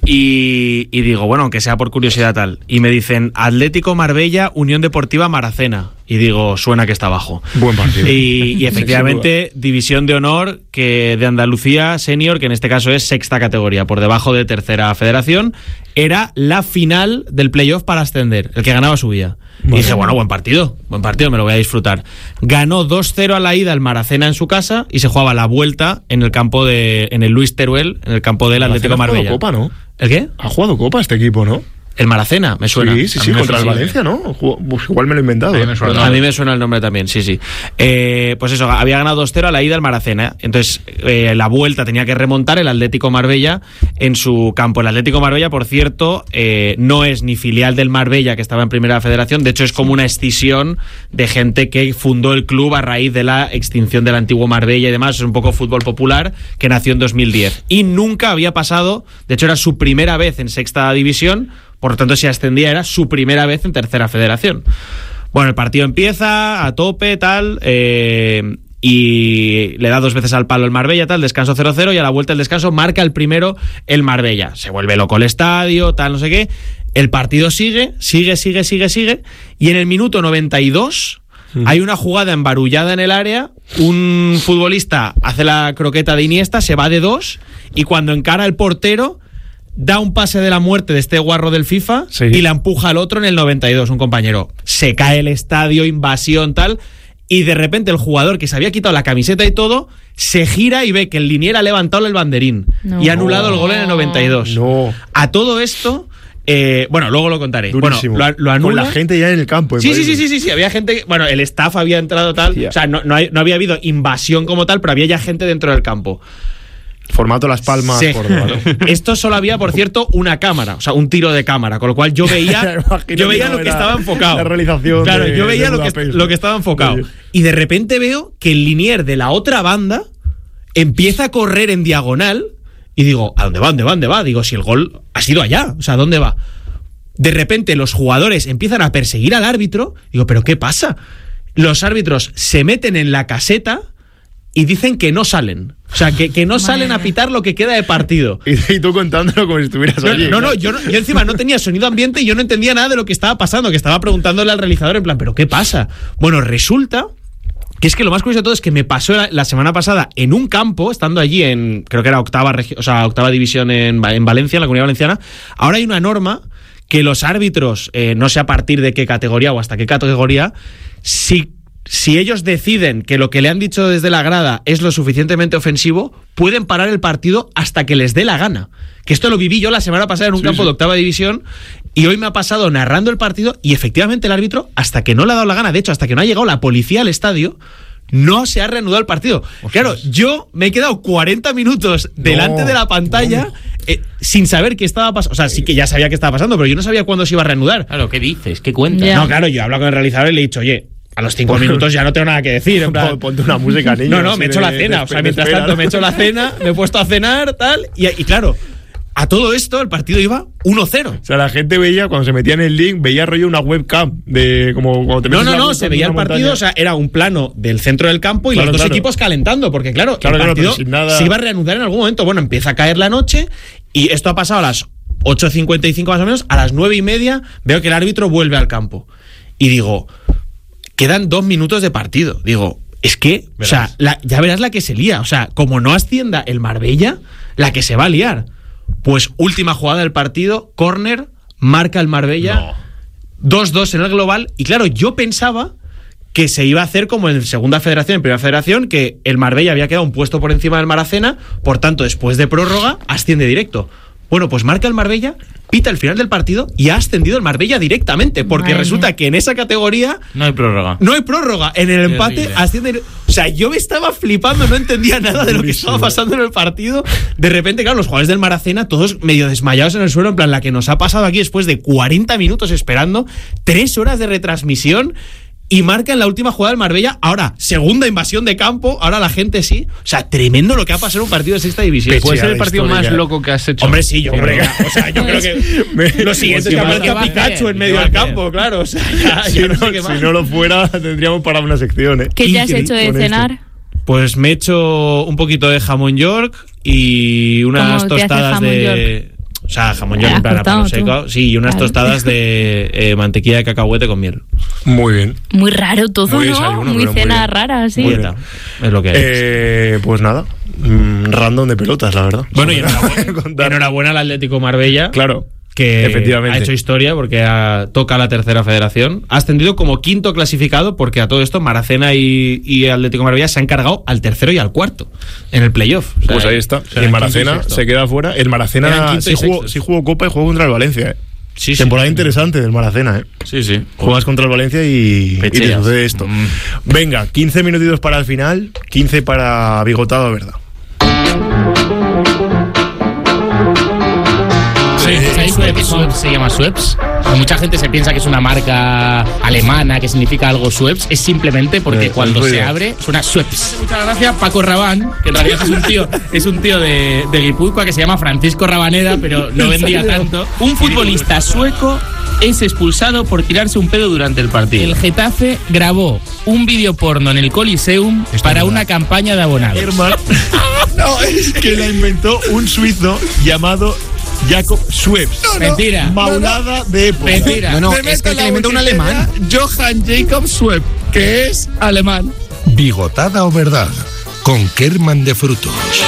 Y digo, bueno, aunque sea por curiosidad tal. Y me dicen, Atlético Marbella, Unión Deportiva Maracena. Y digo, suena que está abajo.
Buen partido.
Y efectivamente, división de honor de Andalucía Senior, que en este caso es sexta categoría, por debajo de tercera federación, era la final del playoff para ascender. El que ganaba subía. Y dije, bueno, buen partido, me lo voy a disfrutar. Ganó 2-0 a la ida el Maracena en su casa y se jugaba la vuelta en el Luis Teruel, en el campo del Atlético Marbella.
Ha jugado Copa, ¿no?
¿El qué?
Ha jugado Copa este equipo, ¿no?
El Maracena, me suena.
Sí, contra el Valencia, ¿no? Pues igual me lo he inventado.
A mí me suena el nombre también, sí. Pues eso, había ganado 2-0 a la ida el Maracena. Entonces, la vuelta tenía que remontar el Atlético Marbella en su campo. El Atlético Marbella, por cierto, no es ni filial del Marbella, que estaba en Primera Federación. De hecho, es como una escisión de gente que fundó el club a raíz de la extinción del antiguo Marbella y demás. Es un poco fútbol popular que nació en 2010. Y nunca había pasado, de hecho, era su primera vez en sexta división. Por lo tanto, si ascendía, era su primera vez en tercera federación. Bueno, el partido empieza a tope, tal, y le da 2 veces al palo el Marbella, tal, descanso 0-0, y a la vuelta del descanso marca el primero el Marbella. Se vuelve loco el estadio, tal, no sé qué. El partido sigue, y en el minuto 92 hay una jugada embarullada en el área, un futbolista hace la croqueta de Iniesta, se va de 2, y cuando encara el portero... da un pase de la muerte de este guarro del FIFA y la empuja al otro en el 92, un compañero. Se cae el estadio, invasión, tal, y de repente el jugador que se había quitado la camiseta y todo, se gira y ve que el linier ha levantado el banderín y ha anulado el gol en el 92. A todo esto... bueno, luego lo contaré.
Durísimo.
Bueno, lo anula.
Con la gente ya en el campo.
Sí, había gente... Bueno, el staff había entrado tal... O sea, no había habido invasión como tal, pero había ya gente dentro del campo.
Formato Las Palmas,
sí.
Córdoba, ¿no?
Esto solo había, por cierto, una cámara, o sea, un tiro de cámara, con lo cual yo veía lo que estaba enfocado.
La realización.
Claro, yo veía lo que estaba enfocado. Y de repente veo que el linier de la otra banda empieza a correr en diagonal y digo, ¿a dónde va? Digo, si el gol ha sido allá, o sea, ¿a dónde va? De repente los jugadores empiezan a perseguir al árbitro. Digo, ¿pero qué pasa? Los árbitros se meten en la caseta y dicen que no salen. O sea, que no salen a pitar lo que queda de partido.
Y tú contándolo como si estuvieras allí.
Yo encima no tenía sonido ambiente y yo no entendía nada de lo que estaba pasando, que estaba preguntándole al realizador en plan, ¿pero qué pasa? Bueno, resulta que es que lo más curioso de todo es que me pasó la semana pasada en un campo, estando allí en, creo que era octava división en Valencia, en la Comunidad Valenciana. Ahora hay una norma que los árbitros, no sé a partir de qué categoría o hasta qué categoría, si ellos deciden que lo que le han dicho desde la grada es lo suficientemente ofensivo, pueden parar el partido hasta que les dé la gana. Que esto lo viví yo la semana pasada en un campo de octava división, y hoy me ha pasado narrando el partido, y efectivamente el árbitro, hasta que no le ha dado la gana, de hecho, hasta que no ha llegado la policía al estadio, no se ha reanudado el partido. Claro, yo me he quedado 40 minutos delante de la pantalla sin saber qué estaba pasando. O sea, sí que ya sabía qué estaba pasando, pero yo no sabía cuándo se iba a reanudar.
Claro, ¿qué dices? ¿Qué cuentas?
No, claro, yo he hablado con el realizador y le he dicho, oye, a los 5 minutos ya no tengo nada que decir. En plan,
ponte una música, niño.
No, me he hecho la cena. O sea, mientras tanto me he hecho la cena, me he puesto a cenar, tal. Y claro, a todo esto el partido iba 1-0.
O sea, la gente veía, cuando se metía en el link, veía rollo una webcam de como cuando te metes
No, se veía el partido, o sea, era un plano del centro del campo y los dos equipos calentando, porque claro, el partido se iba a reanudar en algún momento. Bueno, empieza a caer la noche y esto ha pasado a las 8:55 más o menos, a las 9:30 veo que el árbitro vuelve al campo. Y digo, quedan 2 minutos de partido. Digo, es que, verás. O sea, ya verás la que se lía. O sea, como no ascienda el Marbella, la que se va a liar. Pues última jugada del partido, córner, marca el Marbella, 2-2 en el global. Y claro, yo pensaba que se iba a hacer como en Segunda Federación, en Primera Federación, que el Marbella había quedado un puesto por encima del Maracena, por tanto, después de prórroga, asciende directo. Bueno, pues marca el Marbella, pita el final del partido y ha ascendido el Marbella directamente, porque resulta que en esa categoría
no hay prórroga.
No hay prórroga. En el empate asciende. O sea, yo me estaba flipando, no entendía nada de lo que estaba pasando en el partido. De repente, claro, los jugadores del Maracena, todos medio desmayados en el suelo, en plan, la que nos ha pasado aquí después de 40 minutos esperando, 3 horas de retransmisión. Y marca en la última jugada del Marbella. Ahora, segunda invasión de campo. Ahora la gente sí. O sea, tremendo lo que ha pasado en un partido de sexta división.
Puede ser el partido más loco que has hecho.
Hombre, sí, yo creo que lo siguiente es que aparezca Pikachu en medio del campo, claro. O sea,
si no lo fuera, tendríamos para una sección.
¿Qué te has hecho de cenar?
Pues me he hecho un poquito de jamón York y unas tostadas de... O sea, jamón York en plan a palo seco. Sí, y unas tostadas de mantequilla de cacahuete con miel.
Muy bien.
Muy raro todo,
muy
¿no?
Desayuno,
muy cena rara, sí.
Es lo que hay.
Pues nada, random de pelotas, la verdad.
Bueno, y enhorabuena al Atlético Marbella.
Claro.
Que efectivamente ha hecho historia porque toca la tercera federación. Ha ascendido como quinto clasificado porque a todo esto Maracena y Atlético Marbella se han cargado al tercero y al cuarto en el playoff.
O sea, pues ahí está. El Maracena se queda fuera. El Maracena sí jugó Copa y jugó contra el Valencia. Sí, temporada interesante del Maracena.
Sí.
Juegas contra el Valencia y te sucede esto. Venga, 15 minutitos para el final, 15 para Bigotado, ¿verdad?
Schweppes se llama Schweppes. Mucha gente se piensa que es una marca alemana, que significa algo Schweppes. Es simplemente porque cuando se abre suena Schweppes. Muchas gracias Paco Rabanne, que en realidad es un tío de Guipúzcoa que se llama Francisco Rabaneda, pero no vendía tanto. Un futbolista sueco es expulsado por tirarse un pedo durante el partido. El Getafe grabó un vídeo porno en el Coliseum para una campaña de abonados.
No, es que la inventó un suizo llamado Jacob Schweppes.
Mentira.
Maulada de época.
Mentira.
No, es que le inventó un alemán.
Johann Jacob Schweppes, que es alemán.
Bigotada o verdad, con Kerman de Frutos.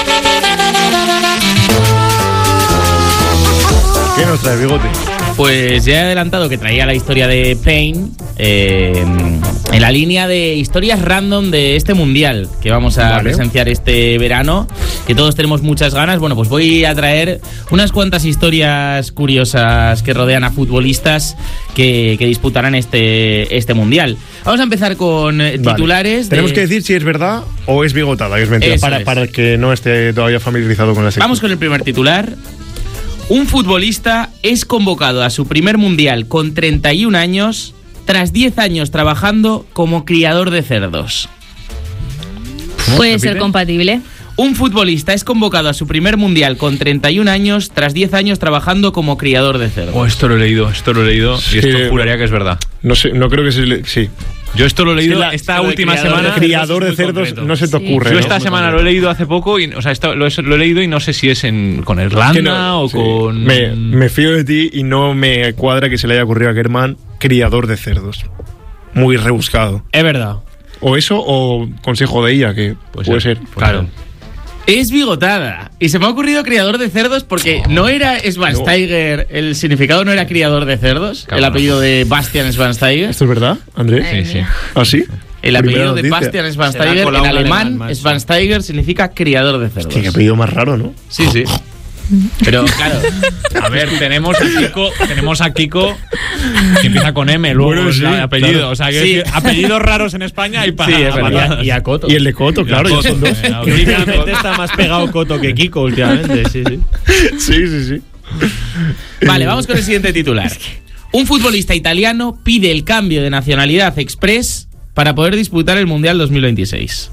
¿Qué nos trae, Bigote?
Pues ya he adelantado que traía la historia de Payne en la línea de historias random de este mundial que vamos a presenciar este verano, que todos tenemos muchas ganas. Bueno, pues voy a traer unas cuantas historias curiosas que rodean a futbolistas que disputarán este mundial. Vamos a empezar con titulares.
Tenemos que decir si es verdad o es bigotada, que es mentira, para el que no esté todavía familiarizado con la sección.
Vamos con el primer titular. Un futbolista es convocado a su primer mundial con 31 años tras 10 años trabajando como criador de cerdos.
Puede ser compatible.
Un futbolista es convocado a su primer mundial con 31 años tras 10 años trabajando como criador de cerdos.
Esto lo he leído y esto juraría que es verdad.
No sé, no creo que sí.
Yo esto lo he leído esta última semana.
Criador de cerdos no se te ocurre.
Yo esta semana lo he leído hace poco y, o sea, lo he leído y no sé si es con Irlanda o con.
Me fío de ti y no me cuadra que se le haya ocurrido a Kerman criador de cerdos. Muy rebuscado.
Es verdad.
O eso o consejo de ella, que puede ser.
Claro. Es bigotada. Y se me ha ocurrido criador de cerdos porque no era Schweinsteiger, el significado no era criador de cerdos, el apellido de Bastian Schweinsteiger.
¿Esto es verdad, Andrés?
Sí.
¿Ah, sí?
El apellido de Bastian Schweinsteiger, en alemán, Schweinsteiger significa criador de cerdos.
Qué apellido más raro, ¿no?
Sí. Pero claro,
a ver, tenemos a Kiko que empieza con M, luego el apellido, claro. O sea, que apellidos raros en España hay para
y a Coto.
Y el de Coto, claro, ya son dos.
Últimamente está más pegado Coto que Kiko últimamente, sí.
Vale, vamos con el siguiente titular. Un futbolista italiano pide el cambio de nacionalidad express para poder disputar el Mundial 2026.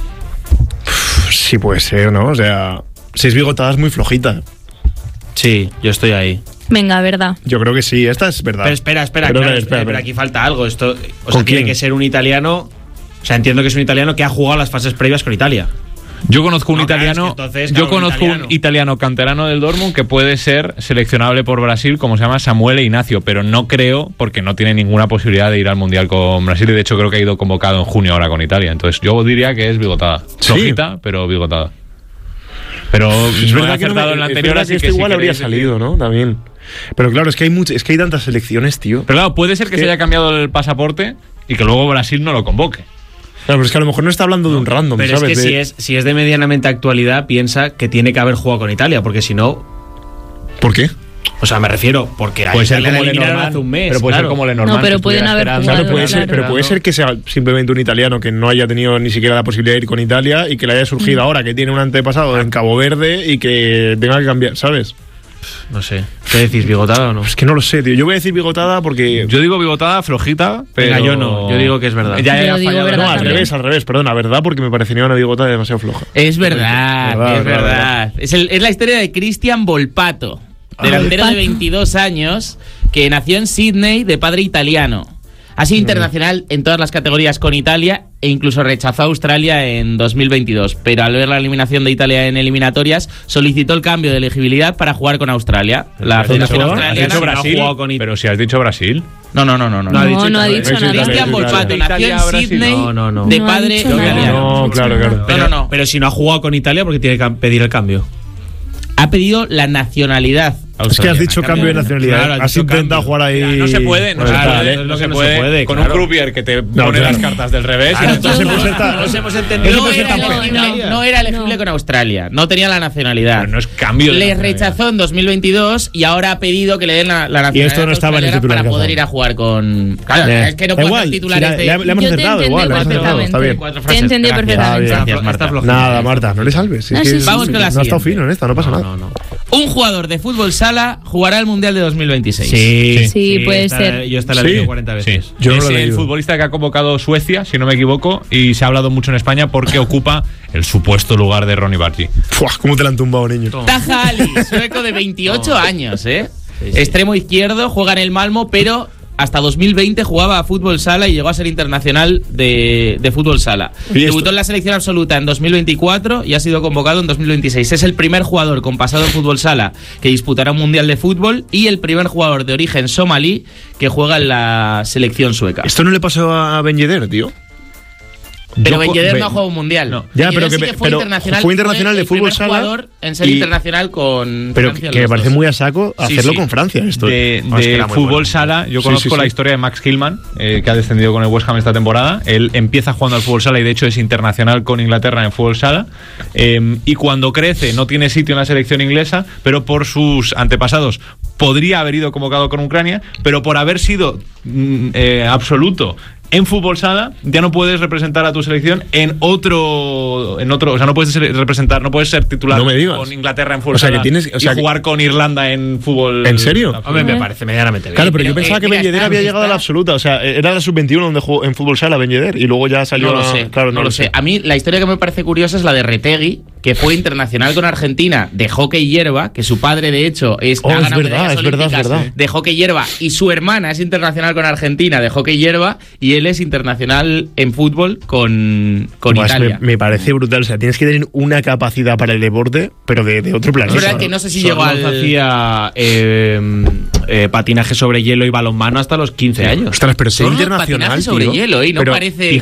Sí puede ser, ¿no? O sea, si es bigotada es muy flojita.
Sí, yo estoy ahí.
Venga, verdad.
Yo creo que sí, esta es verdad.
Pero espera, aquí falta algo. Esto, o sea, tiene que ser un italiano. O sea, entiendo que es un italiano que ha jugado las fases previas con Italia.
Yo conozco un italiano,
un
italiano canterano del Dortmund que puede ser seleccionable por Brasil, como se llama Samuele Ignacio, pero no creo, porque no tiene ninguna posibilidad de ir al Mundial con Brasil, y de hecho creo que ha ido convocado en junio ahora con Italia. Entonces yo diría que es bigotada. Flojita, pero bigotada. Pero
es
no
verdad
he acertado en la anterior, así
que igual habría salido, ¿no? También. Pero claro, es que hay tantas selecciones, tío.
Pero claro, puede ser que se haya cambiado el pasaporte y que luego Brasil no lo convoque.
Claro, pero es que a lo mejor no está hablando de un random,
pero
¿sabes?
Es que si es de medianamente actualidad, piensa que tiene que haber jugado con Italia, porque si no...
¿Por qué?
O sea, me refiero, porque
puede ser como
eliminaron hace un mes.
Pero puede ser como Lenormand.
No, pero pueden haber jugado.
Claro, puede ser que sea simplemente un italiano que no haya tenido ni siquiera la posibilidad de ir con Italia y que le haya surgido ahora que tiene un antepasado en Cabo Verde y que tenga que cambiar, ¿sabes?
No sé. ¿Qué decís, bigotada o no?
Es que no lo sé, tío. Yo voy a decir bigotada porque...
Yo digo bigotada, flojita, pero...
Venga, yo no. Yo digo que es verdad.
Yo digo verdad.
No, al revés, perdona, verdad, porque me parecería una bigotada demasiado floja.
Es verdad. Es la historia de Cristian Volpato, delantero de 22 años, que nació en Sydney de padre italiano. Ha sido internacional en todas las categorías con Italia e incluso rechazó a Australia en 2022. Pero al ver la eliminación de Italia en eliminatorias, solicitó el cambio de elegibilidad para jugar con Australia. La Federación Australiana
no ha jugado con Italia. Pero si has dicho Brasil.
No ha dicho nada. Cristian Volpato nació en Sydney de padre italiano.
No, claro.
No.
Pero si no ha jugado con Italia, porque tiene que pedir el cambio.
Ha pedido la nacionalidad.
Es que has dicho cambio de nacionalidad. Claro, has intentado jugar ahí.
No se puede, no se puede. Con un croupier que te pone las cartas del revés.
Nos hemos entendido.
No era elegible con Australia. No tenía la nacionalidad.
Pero no es cambio de
Le rechazó en 2022 y ahora ha pedido que le den la nacionalidad.
Y esto no estaba en el titular
para poder ir a jugar con. Claro, es que no puede ser titulares de.
Le hemos acertado igual. Está bien.
Te entendí perfectamente.
Gracias, Marta.
Nada, Marta, no le salves.
Vamos con la siguiente.
No ha estado fino en esta, no pasa nada.
Un jugador de fútbol sala jugará el Mundial de 2026.
Sí, puede ser.
Yo esta la he leído 40 veces.
Yo es el futbolista que ha convocado Suecia, si no me equivoco, y se ha hablado mucho en España porque ocupa el supuesto lugar de Ronnie Bargi.
¿Cómo te la han tumbado, niño?
Taha Ali, sueco de 28 años, Extremo izquierdo, juega en el Malmo, pero hasta 2020 jugaba a fútbol sala y llegó a ser internacional de fútbol sala. Debutó en la selección absoluta en 2024 y ha sido convocado en 2026. Es el primer jugador con pasado en fútbol sala que disputará un mundial de fútbol y el primer jugador de origen somalí que juega en la selección sueca.
¿Esto no le pasó a Ben Yedder, tío?
Pero Ben Yedder no ha jugado un mundial. No.
Ya, pero
sí
fue internacional de fútbol sala.
Jugador en ser internacional con
pero
Francia.
Que me parece muy a saco hacerlo con Francia. Esto.
De fútbol sala, yo conozco la historia de Max Hillman, que ha descendido con el West Ham esta temporada. Él empieza jugando al fútbol sala y de hecho es internacional con Inglaterra en fútbol sala. Y cuando crece no tiene sitio en la selección inglesa, pero por sus antepasados podría haber ido convocado con Ucrania, pero por haber sido absoluto en fútbol sala ya no puedes representar a tu selección en otro, o sea, no puedes representar, no puedes ser titular con Inglaterra en fútbol sala y jugar con Irlanda en fútbol.
¿En serio?
Hombre, me parece medianamente bien.
Claro, pero yo pensaba que Ben Yedder había llegado a la absoluta, o sea, era la sub-21 donde jugó en fútbol sala Ben Yedder y luego ya salió.
No lo sé,
claro,
no lo sé. A mí la historia que me parece curiosa es la de Retegui, que fue internacional con Argentina de hockey hierba, que su padre de hecho es
verdad.
de hockey hierba y su hermana es internacional con Argentina de hockey hierba y él es internacional en fútbol con Italia.
Me parece brutal, o sea, tienes que tener una capacidad para el deporte, pero de otro planeta.
Es verdad que no sé si llegó
hacía patinaje sobre hielo y balonmano hasta los 15 años.
Ostras, pero ser internacional,
patinaje sobre hielo, y no parece.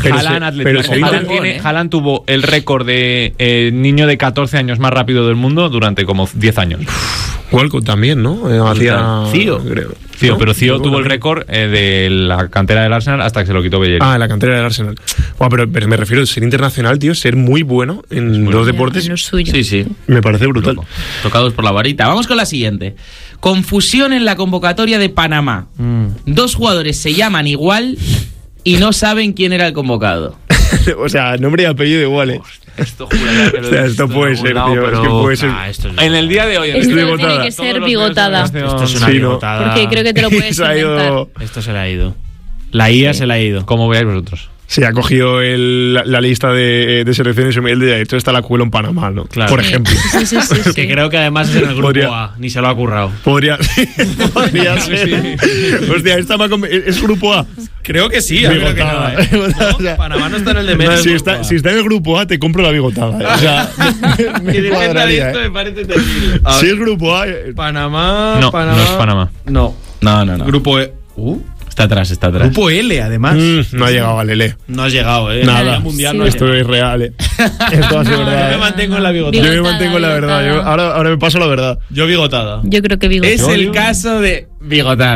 Haaland tuvo el récord de niño de 14 años más rápido del mundo durante como 10 años.
Walcott también, ¿no? Hacía
Cío, ¿no? Pero Cío tuvo el récord de la cantera del Arsenal hasta que se lo quitó Bellerín.
Ah, la cantera del Arsenal. Bueno, pero me refiero a ser internacional, tío, ser muy bueno en los deportes.
Sí.
Me parece brutal.
Tocados por la varita. Vamos con la siguiente. Confusión en la convocatoria de Panamá. 2 jugadores se llaman igual y no saben quién era el convocado.
O sea, nombre y apellido igual,
Esto juraría que
esto puede ser, tío.
Pero...
Es que puede ser.
En el día de hoy.
Esto tiene que ser bigotada.
Esto es una bigotada.
Porque creo que te lo puedes inventar.
Esto se le ha ido. La IA se le ha ido.
¿Cómo veáis vosotros?
Sí, ha cogido la lista de selecciones humildes y ha dicho, está la cuelo en Panamá, ¿no?
Claro.
Por ejemplo.
Sí.
Que creo que además es en el grupo A, ni se lo ha currado.
Podría ser. Hostia, ¿es grupo A?
Creo que sí, creo que no.
O sea,
Panamá no está en el de medio.
si está en el grupo A, te compro la bigotada. O sea, me cuadraría.
Esto me parece terrible.
Si es grupo A...
Panamá...
No, no es Panamá.
No.
Grupo
E...
Está atrás.
Grupo L, además.
No ha llegado al L.
No has llegado,
Nada.
Mundial
Sí.
no has
Esto
llegado.
es real, Esto ha sido verdad.
Yo me mantengo en la bigotada.
Yo me mantengo en la verdad. Ahora me paso la verdad.
Yo bigotada.
Yo creo que bigotada.
Es el caso de bigotar.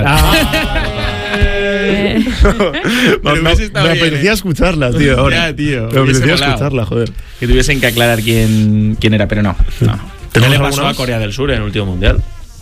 Me apetecía escucharla, tío. Ahora.
Ya, tío.
Me
Hubiese
apetecía
molado.
escucharla, joder.
Que tuviesen que aclarar quién era, pero no.
¿Qué le pasó a Corea del Sur en el último mundial?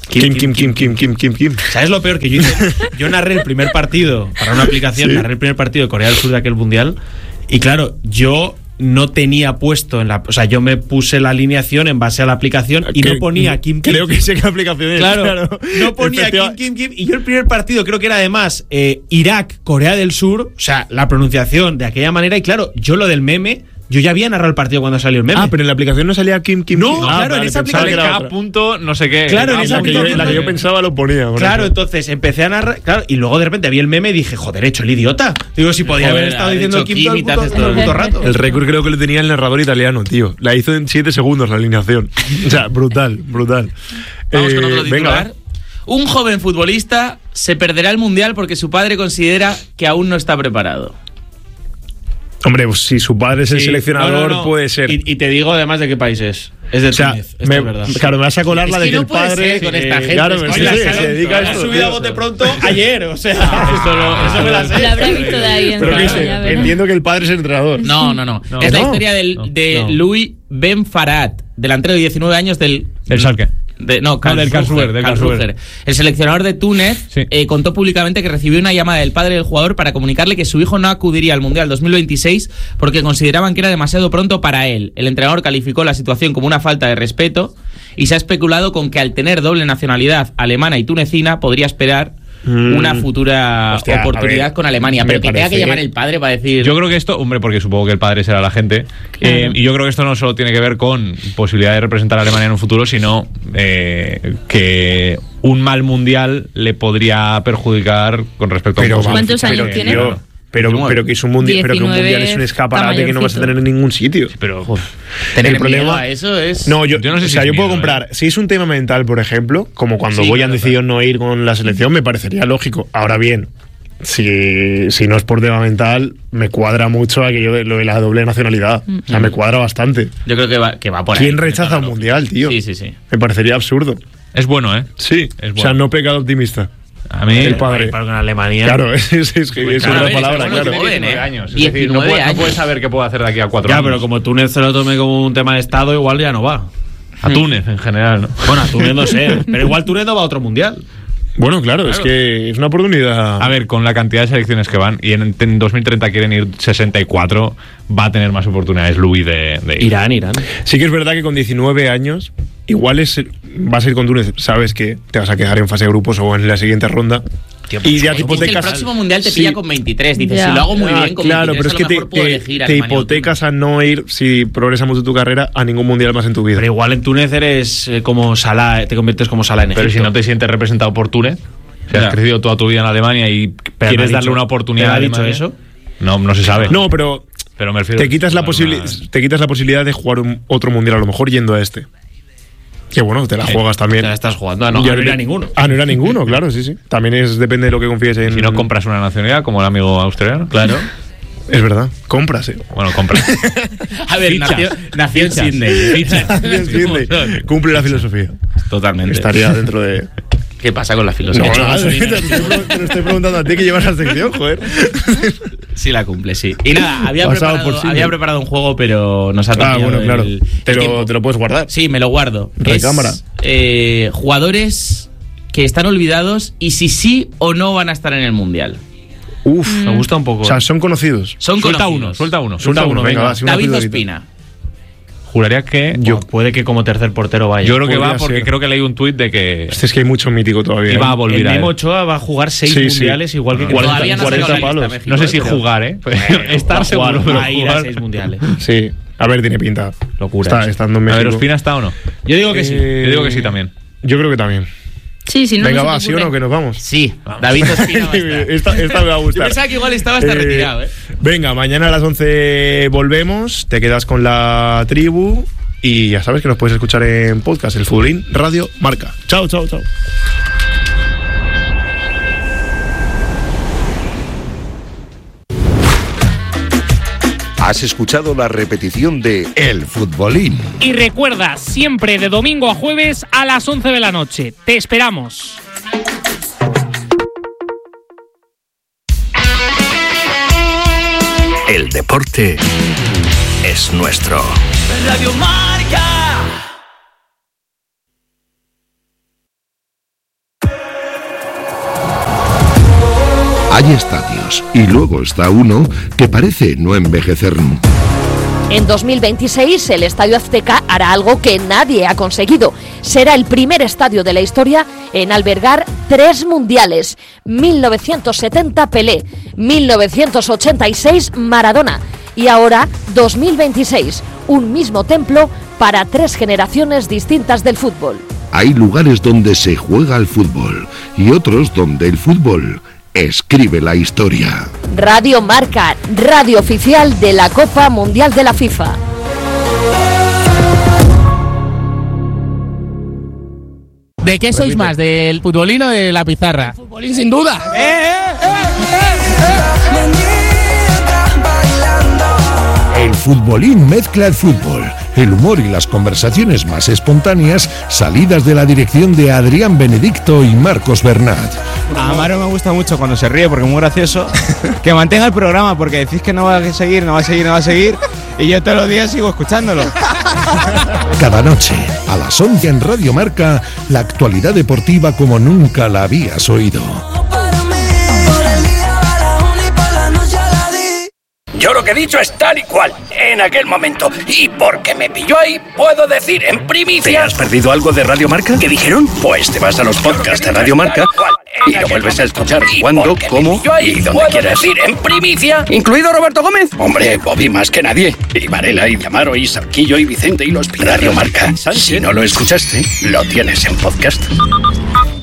Kim.
¿Sabes lo peor? Que yo narré el primer partido para una aplicación, narré el primer partido de Corea del Sur de aquel mundial y claro, yo no tenía puesto o sea, yo me puse la alineación en base a la aplicación y no ponía Kim.
Creo que sé qué aplicación es.
Claro, no ponía Kim. Y yo el primer partido creo que era además Irak, Corea del Sur, o sea, la pronunciación de aquella manera y claro, yo lo del meme... Yo ya había narrado el partido cuando salió el meme.
Pero en la aplicación no salía Kim.
No, claro, en esa aplicación
K punto no sé qué.
Claro, en esa aplicación.
La que yo pensaba lo ponía.
Claro, entonces empecé a narrar. Claro, y luego de repente vi el meme y dije, joder, he hecho el idiota. Digo, si podía haber estado diciendo Kim todo el puto rato.
El récord creo que lo tenía el narrador italiano, tío. La hizo en 7 segundos la alineación. O sea, brutal.
Vamos con otro titular.
Venga.
Un joven futbolista se perderá el mundial porque su padre considera que aún no está preparado.
Hombre, pues si su padre es el seleccionador, puede ser.
Y te digo además de qué país es. Es de Túnez, esto es verdad.
Claro, me vas a colar la de que
no
el padre.
con esta gente.
Claro,
Es
sí,
que
se dedica a
Ha
esto.
subido a bote pronto ayer, o sea, eso me la sé.
Lo habrá visto de ahí.
Pero que
ya verás.
entiendo que el padre es el entrenador.
No. Es la historia de Louis Ben Farhat, delantero de 19 años del
Schalke.
Del
Karlsruhe.
El seleccionador de Túnez contó públicamente que recibió una llamada del padre del jugador para comunicarle que su hijo no acudiría al Mundial 2026 porque consideraban que era demasiado pronto para él. El entrenador calificó la situación como una falta de respeto y se ha especulado con que al tener doble nacionalidad alemana y tunecina podría esperar una futura oportunidad con Alemania, pero que tenga que llamar el padre para decir...
Yo creo que esto, hombre, porque supongo que el padre será la gente, y yo creo que esto no solo tiene que ver con posibilidad de representar a Alemania en un futuro, sino que un mal mundial le podría perjudicar con respecto a...
¿Cuántos años tiene?
Pero que es un mundial, pero que un mundial es un escaparate que no vas a tener en ningún sitio.
Pero
tener miedo a eso es...
No, yo no sé si yo puedo
miedo,
comprar. Si es un tema mental, por ejemplo, como cuando Boyan decidió no ir con la selección, me parecería lógico. Ahora bien, si no es por tema mental, me cuadra mucho aquello de lo de la doble nacionalidad. O sea, me cuadra bastante.
Yo creo que va por ahí.
¿Quién rechaza un mundial, tío?
Sí.
Me parecería absurdo.
Es bueno, ¿eh?
Sí,
es bueno.
O sea, no pecado optimista.
A mí,
el padre.
Con Alemania.
Claro, es otra palabra, claro.
19
años.
19 años.
No puedes saber qué puede hacer de aquí a 4 años.
Ya, pero como Túnez se lo tome como un tema de Estado, igual ya no va.
A Túnez, en general, ¿no?
Bueno, a Túnez no sé. Pero igual Túnez no va a otro mundial.
Bueno, claro, es que es una oportunidad.
A ver, con la cantidad de selecciones que van, y en 2030 quieren ir 64, va a tener más oportunidades Louis de ir.
Irán.
Sí que es verdad que con 19 años, igual vas a ir con Túnez, sabes que te vas a quedar en fase de grupos o en la siguiente ronda. Y ya te hipotecas.
El próximo mundial te pilla con 23. Dices, si lo hago muy bien con 23,
claro, pero es que te hipotecas a no ir, si progresas mucho tu carrera, a ningún mundial más en tu vida.
Pero igual en Túnez eres como Salah, te conviertes como Salah en Egipto.
Pero si no te sientes representado por Túnez, si has crecido toda tu vida en Alemania y quieres darle una oportunidad a
Alemania. ¿Te ha dicho eso?
No se sabe.
No, pero
me refiero
te quitas la posibilidad de jugar otro mundial, a lo mejor yendo a este. Que bueno, te la juegas también.
Te la estás jugando. No era ninguno.
No era ninguno, claro, sí. También depende de lo que confíes en.
Si no compras una nacionalidad, como el amigo australiano.
Claro.
Es verdad, compras.
Bueno, compras.
A ver, nació en Sydney.
Cumple la filosofía.
Totalmente.
Estaría dentro de...
¿Qué pasa con la filosofía?
Te lo estoy preguntando a ti que llevas la sección, joder.
Sí la cumple, sí. Y nada, había preparado un juego, pero nos ha tocado.
Bueno, claro. Te lo puedes guardar.
Sí, me lo guardo.
Recámara.
Jugadores que están olvidados y si sí o no van a estar en el Mundial.
Uf,
me gusta un poco.
O sea, son conocidos.
Suelta uno.
Venga, va,
David Ospina.
juraría que...
puede que como tercer portero vaya.
Yo creo que va porque creo que leí un tuit de que...
Es que hay mucho mítico todavía.
Y va a volver
el Memo Ochoa va a jugar 6 mundiales, igual que...
Todavía
40 palos.
México,
no sé si jugar, estar seguro, pero
va a ir a
jugar...
6 mundiales.
Sí, a ver, tiene pinta.
Locura.
Estando en México.
A ver, ¿Ospina está o no?
Yo digo que sí.
Yo digo que sí también.
Yo creo que también.
Sí, si no.
Venga, va, ¿sí o no? Que nos vamos.
Sí, David Ospina va a estar.
Esta me va a gustar.
Yo pensaba que igual estaba hasta retirado,
Venga, mañana a las 11 volvemos. Te quedas con la tribu. Y ya sabes que nos puedes escuchar en podcast, el Futbolín Radio Marca. Chao, chao, chao.
Has escuchado la repetición de El Futbolín.
Y recuerda, siempre de domingo a jueves a las 11 de la noche. Te esperamos.
El deporte es nuestro.
Radio Marca.
Hay estadios y luego está uno que parece no envejecer nunca.
En 2026 el Estadio Azteca hará algo que nadie ha conseguido. Será el primer estadio de la historia en albergar 3 mundiales. 1970 Pelé, 1986 Maradona y ahora 2026, un mismo templo para 3 generaciones distintas del fútbol.
Hay lugares donde se juega al fútbol y otros donde el fútbol escribe la historia.
Radio Marca, radio oficial de la Copa Mundial de la FIFA.
¿De qué sois más? ¿Del futbolín o de la pizarra?
Futbolín sin duda.
El Futbolín mezcla el fútbol, el humor y las conversaciones más espontáneas salidas de la dirección de Adrián Benedicto y Marcos Bernat.
A Amaro me gusta mucho cuando se ríe porque es muy gracioso. Que mantenga el programa porque decís que no va a seguir y yo todos los días sigo escuchándolo.
Cada noche, a las 11 en Radio Marca, la actualidad deportiva como nunca la habías oído.
Yo lo que he dicho es tal y cual, en aquel momento. Y porque me pilló ahí, puedo decir en primicia...
¿Te has perdido algo de Radio Marca?
¿Qué dijeron?
Pues te vas a los podcasts de Radio Marca y lo vuelves a escuchar cuando, cómo y donde quieras.
Decir en primicia, incluido Roberto Gómez. Hombre, Bobby más que nadie. Y Varela, y Amaro, y Sarquillo, y Vicente, y los Pinarios.
Radio Marca, si no lo escuchaste, lo tienes en podcast.